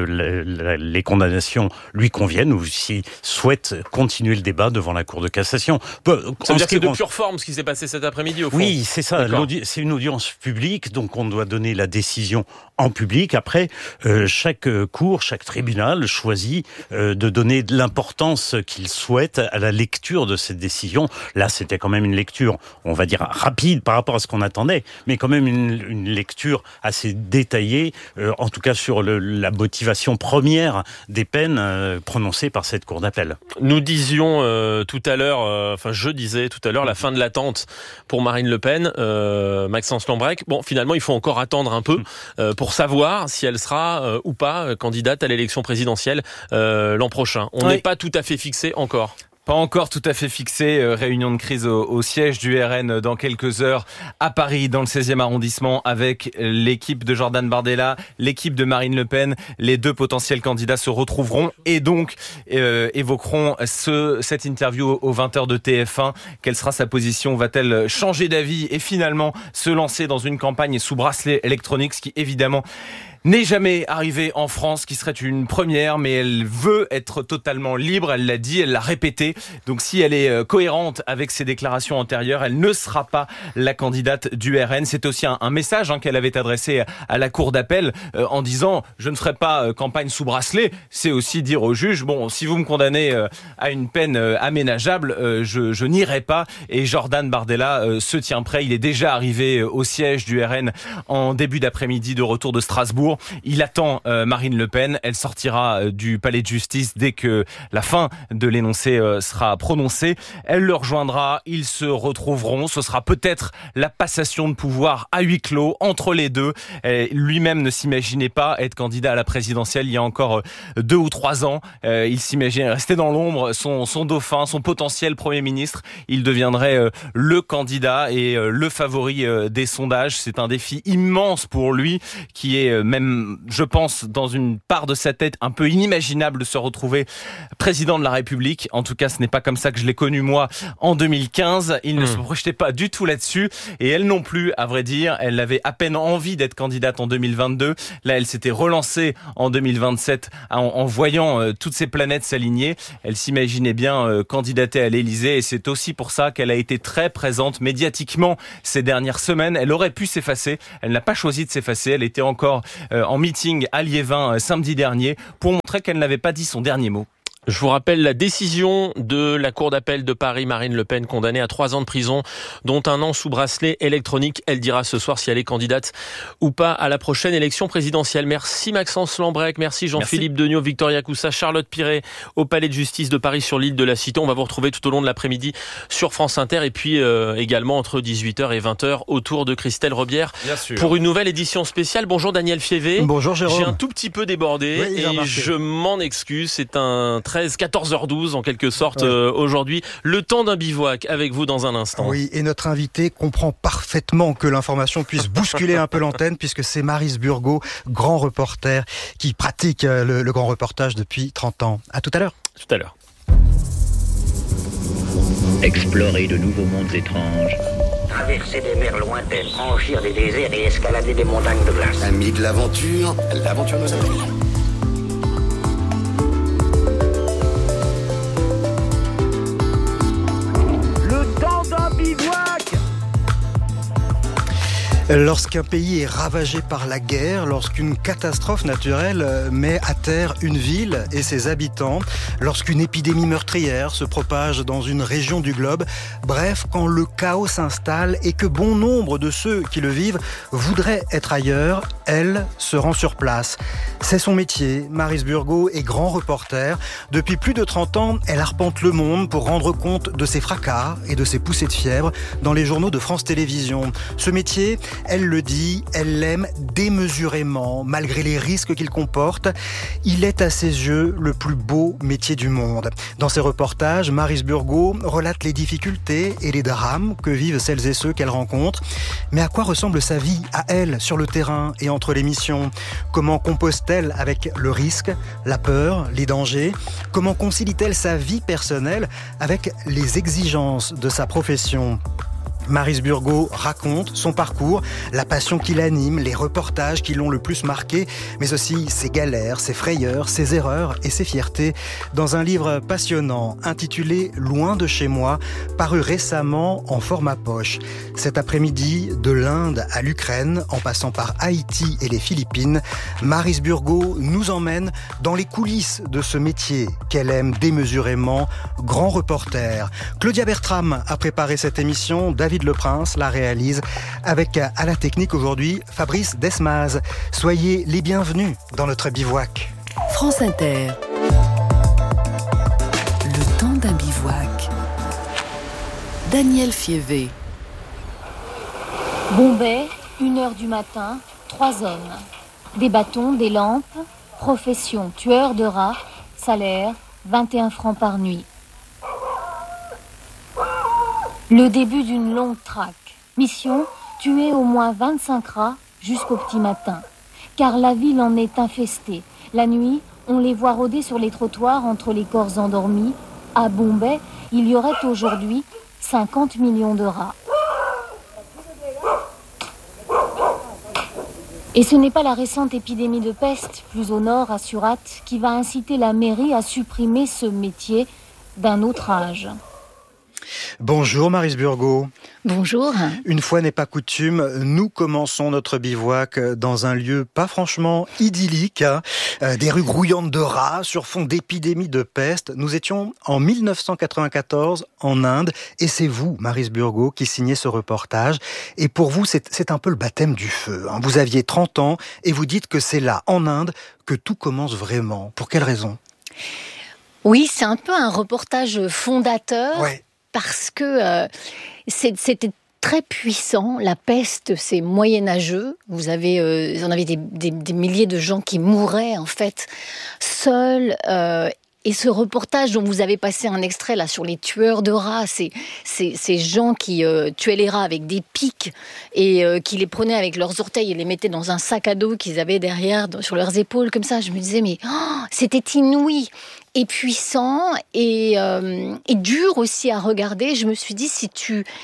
les condamnations lui conviennent ou s'il souhaite continuer le débat devant la Cour de cassation. Ça veut dire que c'est de pure forme ce qui s'est passé cet après-midi au fond. Oui, c'est ça. C'est une audience publique, donc on doit donner la décision en public. Après, chaque cour, chaque tribunal choisit de donner de l'importance qu'il souhaite à la lecture de cette décision. Là, c'était quand même une lecture, on va dire, rapide par rapport à ce qu'on attendait, mais quand même une lecture assez détaillée, en tout cas sur la motivation première des peines prononcées par cette cour d'appel. Nous disions tout à l'heure, je disais tout à l'heure, la fin de l'attente pour Marine Le Pen, Maxence Lambrec. Bon, finalement, il faut encore attendre un peu pour savoir si elle sera ou pas candidate à l'élection présidentielle l'an prochain. On n'est pas tout à fait fixé encore. Pas encore tout à fait fixé. Réunion de crise au siège du RN dans quelques heures à Paris, dans le 16e arrondissement, avec l'équipe de Jordan Bardella, l'équipe de Marine Le Pen. Les deux potentiels candidats se retrouveront et donc évoqueront cette interview aux 20h de TF1. Quelle sera sa position? Va-t-elle changer d'avis et finalement se lancer dans une campagne sous bracelet électronique, ce qui évidemment n'est jamais arrivée en France, qui serait une première, mais elle veut être totalement libre, elle l'a dit, elle l'a répété. Donc si elle est cohérente avec ses déclarations antérieures, elle ne sera pas la candidate du RN. C'est aussi un message qu'elle avait adressé à la cour d'appel en disant « je ne ferai pas campagne sous bracelet ». C'est aussi dire au juge « bon, si vous me condamnez à une peine aménageable, je n'irai pas ». Et Jordan Bardella se tient prêt, il est déjà arrivé au siège du RN en début d'après-midi de retour de Strasbourg. Il attend Marine Le Pen. Elle sortira du palais de justice dès que la fin de l'énoncé sera prononcée. Elle le rejoindra. Ils se retrouveront. Ce sera peut-être la passation de pouvoir à huis clos entre les deux. Lui-même ne s'imaginait pas être candidat à la présidentielle il y a encore 2 ou 3 ans. Il s'imaginait rester dans l'ombre. Son dauphin, son potentiel Premier ministre, il deviendrait le candidat et le favori des sondages. C'est un défi immense pour lui qui est même, je pense, dans une part de sa tête un peu inimaginable de se retrouver président de la République. En tout cas, ce n'est pas comme ça que je l'ai connu moi en 2015. Il ne se projetait pas du tout là-dessus et elle non plus, à vrai dire. Elle avait à peine envie d'être candidate en 2022. Là, elle s'était relancée en 2027 en voyant toutes ces planètes s'aligner. Elle s'imaginait bien candidater à l'Élysée et c'est aussi pour ça qu'elle a été très présente médiatiquement ces dernières semaines. Elle aurait pu s'effacer. Elle n'a pas choisi de s'effacer. Elle était encore en meeting à Liévin samedi dernier pour montrer qu'elle n'avait pas dit son dernier mot. Je vous rappelle la décision de la Cour d'appel de Paris, Marine Le Pen condamnée à 3 ans de prison, dont 1 an sous bracelet électronique. Elle dira ce soir si elle est candidate ou pas à la prochaine élection présidentielle. Merci Maxence Lambrec, merci Jean-Philippe Degnaud, Victoria Coussa, Charlotte Piret au Palais de Justice de Paris sur l'île de la Cité. On va vous retrouver tout au long de l'après-midi sur France Inter et puis également entre 18h et 20h autour de Christelle Robière pour une nouvelle édition spéciale. Bonjour Daniel Fievé. Bonjour Jérôme. J'ai un tout petit peu débordé et je m'en excuse. C'est un 14h12 en quelque sorte aujourd'hui. Le temps d'un bivouac avec vous dans un instant. Oui, et notre invité comprend parfaitement que l'information puisse bousculer un peu l'antenne puisque c'est Maryse Burgot, grand reporter, qui pratique le grand reportage depuis 30 ans. À tout à l'heure. Tout à l'heure. Explorer de nouveaux mondes étranges. Traverser des mers lointaines, franchir des déserts et escalader des montagnes de glace. Amis de l'aventure, l'aventure nous appelle. Lorsqu'un pays est ravagé par la guerre, lorsqu'une catastrophe naturelle met à terre une ville et ses habitants, lorsqu'une épidémie meurtrière se propage dans une région du globe, bref, quand le chaos s'installe et que bon nombre de ceux qui le vivent voudraient être ailleurs, elle se rend sur place. C'est son métier. Maryse Burgot est grand reporter. Depuis plus de 30 ans, elle arpente le monde pour rendre compte de ses fracas et de ses poussées de fièvre dans les journaux de France Télévisions. Ce métier, elle le dit, elle l'aime démesurément, malgré les risques qu'il comporte. Il est à ses yeux le plus beau métier du monde. Dans ses reportages, Maryse Burgot relate les difficultés et les drames que vivent celles et ceux qu'elle rencontre. Mais à quoi ressemble sa vie à elle, sur le terrain et entre les missions ? Comment compose-t-elle avec le risque, la peur, les dangers ? Comment concilie-t-elle sa vie personnelle avec les exigences de sa profession ? Maryse Burgot raconte son parcours, la passion qui l'anime, les reportages qui l'ont le plus marqué, mais aussi ses galères, ses frayeurs, ses erreurs et ses fiertés, dans un livre passionnant intitulé « Loin de chez moi », paru récemment en format poche. Cet après-midi, de l'Inde à l'Ukraine, en passant par Haïti et les Philippines, Maryse Burgot nous emmène dans les coulisses de ce métier qu'elle aime démesurément, grand reporter. Claudia Bertram a préparé cette émission, David Leprince la réalise avec à la technique aujourd'hui Fabrice Desmaz. Soyez les bienvenus dans notre bivouac. France Inter. Le temps d'un bivouac. Daniel Fievé. Bombay, 1h du matin, 3 hommes. Des bâtons, des lampes, profession, tueur de rats, salaire, 21 francs par nuit. Le début d'une longue traque. Mission, tuer au moins 25 rats jusqu'au petit matin. Car la ville en est infestée. La nuit, on les voit rôder sur les trottoirs entre les corps endormis. À Bombay, il y aurait aujourd'hui 50 millions de rats. Et ce n'est pas la récente épidémie de peste, plus au nord, à Surat, qui va inciter la mairie à supprimer ce métier d'un autre âge. Bonjour Maryse Burgot. Bonjour. Une fois n'est pas coutume, nous commençons notre bivouac dans un lieu pas franchement idyllique, des rues grouillantes de rats sur fond d'épidémie de peste. Nous étions en 1994 en Inde et c'est vous, Maryse Burgot, qui signez ce reportage. Et pour vous, c'est un peu le baptême du feu. Vous aviez 30 ans et vous dites que c'est là, en Inde, que tout commence vraiment. Pour quelle raison ? Oui, c'est un peu un reportage fondateur. Ouais. Parce que c'était très puissant. La peste, c'est moyenâgeux. Vous en avez des milliers de gens qui mouraient, en fait, seuls. Et ce reportage dont vous avez passé un extrait là sur les tueurs de rats, ces gens qui tuaient les rats avec des pics et qui les prenaient avec leurs orteils et les mettaient dans un sac à dos qu'ils avaient derrière sur leurs épaules comme ça. Je me disais mais c'était inouï et puissant et dur aussi à regarder. Je me suis dit si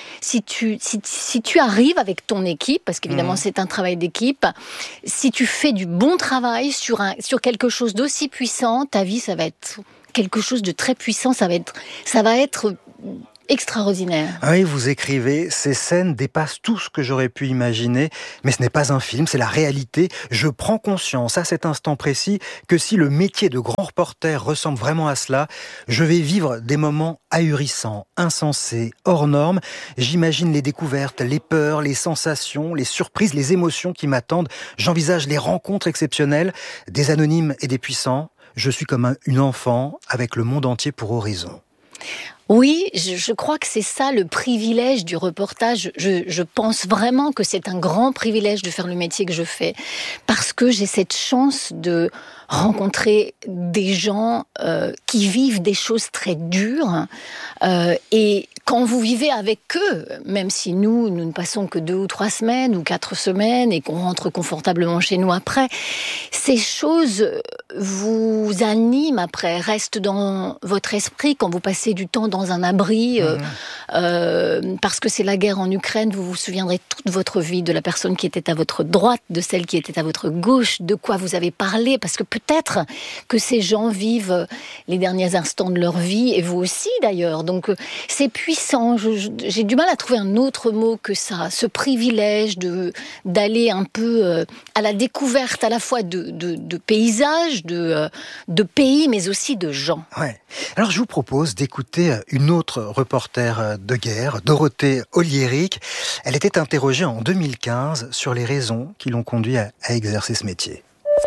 tu arrives avec ton équipe, parce qu'évidemment c'est un travail d'équipe, si tu fais du bon travail sur quelque chose d'aussi puissant, ta vie ça va être quelque chose de très puissant, ça va être extraordinaire. Oui, vous écrivez, ces scènes dépassent tout ce que j'aurais pu imaginer, mais ce n'est pas un film, c'est la réalité. Je prends conscience à cet instant précis que si le métier de grand reporter ressemble vraiment à cela, je vais vivre des moments ahurissants, insensés, hors normes. J'imagine les découvertes, les peurs, les sensations, les surprises, les émotions qui m'attendent. J'envisage les rencontres exceptionnelles, des anonymes et des puissants. Je suis comme une enfant avec le monde entier pour horizon. Oui, je crois que c'est ça le privilège du reportage. Je pense vraiment que c'est un grand privilège de faire le métier que je fais parce que j'ai cette chance de rencontrer des gens qui vivent des choses très dures et quand vous vivez avec eux, même si nous ne passons que 2 ou 3 semaines ou 4 semaines et qu'on rentre confortablement chez nous après, ces choses vous animent après, restent dans votre esprit quand vous passez du temps dans un abri, parce que c'est la guerre en Ukraine, vous vous souviendrez toute votre vie de la personne qui était à votre droite, de celle qui était à votre gauche, de quoi vous avez parlé, parce que peut-être que ces gens vivent les derniers instants de leur vie, et vous aussi d'ailleurs, donc c'est puissant. J'ai du mal à trouver un autre mot que ça, ce privilège d'aller un peu à la découverte à la fois de paysages, de pays, mais aussi de gens. Ouais. Alors je vous propose d'écouter une autre reporter de guerre, Dorothée Oliéric. Elle était interrogée en 2015 sur les raisons qui l'ont conduit à exercer ce métier.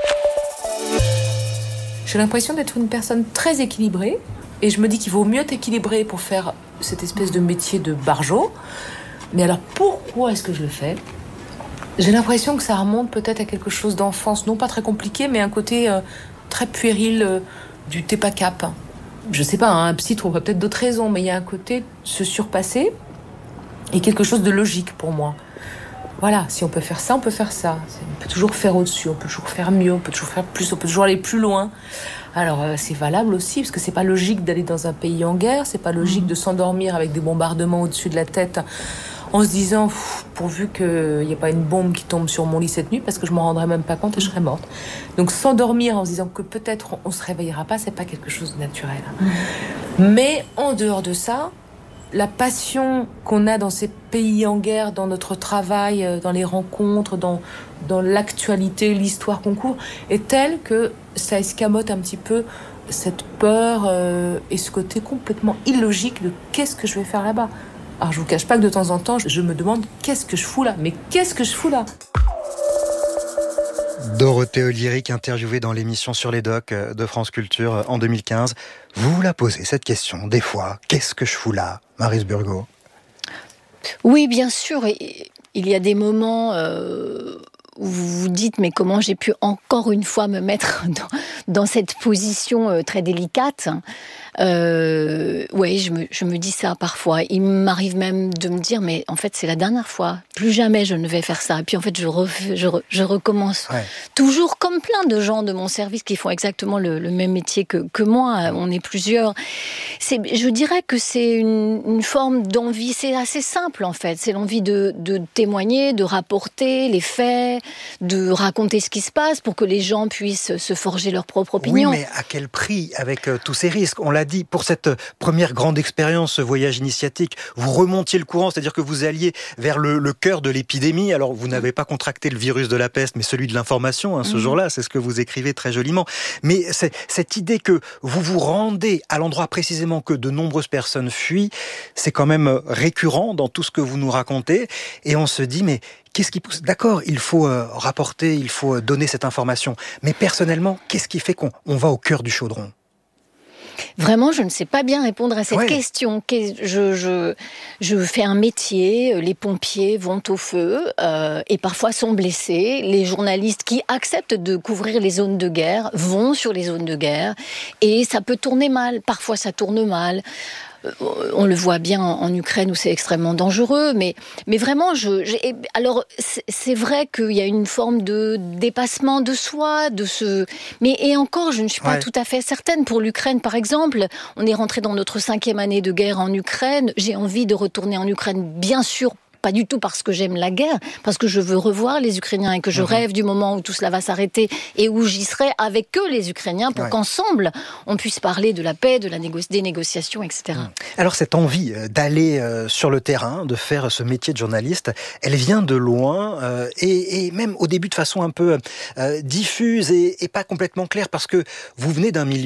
J'ai l'impression d'être une personne très équilibrée et je me dis qu'il vaut mieux être équilibré pour faire cette espèce de métier de barjot. Mais alors pourquoi est-ce que je le fais ? J'ai l'impression que ça remonte peut-être à quelque chose d'enfance, non pas très compliqué, mais un côté très puéril du t'es pas cap. Je sais pas, un psy trouvera peut-être d'autres raisons, mais il y a un côté se surpasser et quelque chose de logique pour moi. Voilà, si on peut faire ça, on peut faire ça. On peut toujours faire au-dessus, on peut toujours faire mieux, on peut toujours faire plus, on peut toujours aller plus loin. Alors c'est valable aussi, parce que c'est pas logique d'aller dans un pays en guerre, c'est pas logique de s'endormir avec des bombardements au-dessus de la tête en se disant pourvu qu'il n'y ait pas une bombe qui tombe sur mon lit cette nuit, parce que je m'en rendrais même pas compte et je serais morte. Donc s'endormir en se disant que peut-être on se réveillera pas, c'est pas quelque chose de naturel. Mais en dehors de ça, la passion qu'on a dans ces pays en guerre, dans notre travail, dans les rencontres, dans l'actualité, l'histoire qu'on couvre, est telle que ça escamote un petit peu cette peur et ce côté complètement illogique de qu'est-ce que je vais faire là-bas. Alors je vous cache pas que de temps en temps, je me demande qu'est-ce que je fous là ? Mais qu'est-ce que je fous là ? Dorothée Oliéric, interviewée dans l'émission Sur les Docs de France Culture en 2015. Vous vous la posez, cette question, des fois, qu'est-ce que je fous là, Maryse Burgot ? Oui, bien sûr. Il y a des moments où vous vous dites, mais comment j'ai pu encore une fois me mettre dans cette position très délicate ? Oui, je me dis ça parfois. Il m'arrive même de me dire, mais en fait, c'est la dernière fois. Plus jamais je ne vais faire ça. Et puis en fait, je recommence. Ouais. Toujours comme plein de gens de mon service qui font exactement le même métier que moi. On est plusieurs. Je dirais que c'est une forme d'envie. C'est assez simple, en fait. C'est l'envie de témoigner, de rapporter les faits, de raconter ce qui se passe pour que les gens puissent se forger leur propre opinion. Oui, mais à quel prix, avec tous ces risques? On l'a dit, pour cette première grande expérience, ce voyage initiatique, vous remontiez le courant, c'est-à-dire que vous alliez vers le cœur de l'épidémie. Alors, vous n'avez pas contracté le virus de la peste, mais celui de l'information, ce jour-là, c'est ce que vous écrivez très joliment. Mais cette idée que vous vous rendez à l'endroit précisément que de nombreuses personnes fuient, c'est quand même récurrent dans tout ce que vous nous racontez. Et on se dit, mais qu'est-ce qui pousse? D'accord, il faut rapporter, il faut donner cette information. Mais personnellement, qu'est-ce qui fait qu'on va au cœur du chaudron? Vraiment, je ne sais pas bien répondre à cette question. Je fais un métier, les pompiers vont au feu et parfois sont blessés. Les journalistes qui acceptent de couvrir les zones de guerre vont sur les zones de guerre et ça peut tourner mal. Parfois, ça tourne mal. On le voit bien en Ukraine où c'est extrêmement dangereux, mais vraiment, alors c'est vrai qu'il y a une forme de dépassement de soi, et encore, je ne suis pas tout à fait certaine. Pour l'Ukraine, par exemple, on est rentré dans notre 5e année de guerre en Ukraine. J'ai envie de retourner en Ukraine, bien sûr. Pas du tout parce que j'aime la guerre, parce que je veux revoir les Ukrainiens et que je rêve du moment où tout cela va s'arrêter et où j'y serai avec eux, les Ukrainiens, pour qu'ensemble, on puisse parler de la paix, des négociations, etc. Alors cette envie d'aller sur le terrain, de faire ce métier de journaliste, elle vient de loin et même au début de façon un peu diffuse et pas complètement claire, parce que vous venez d'un milieu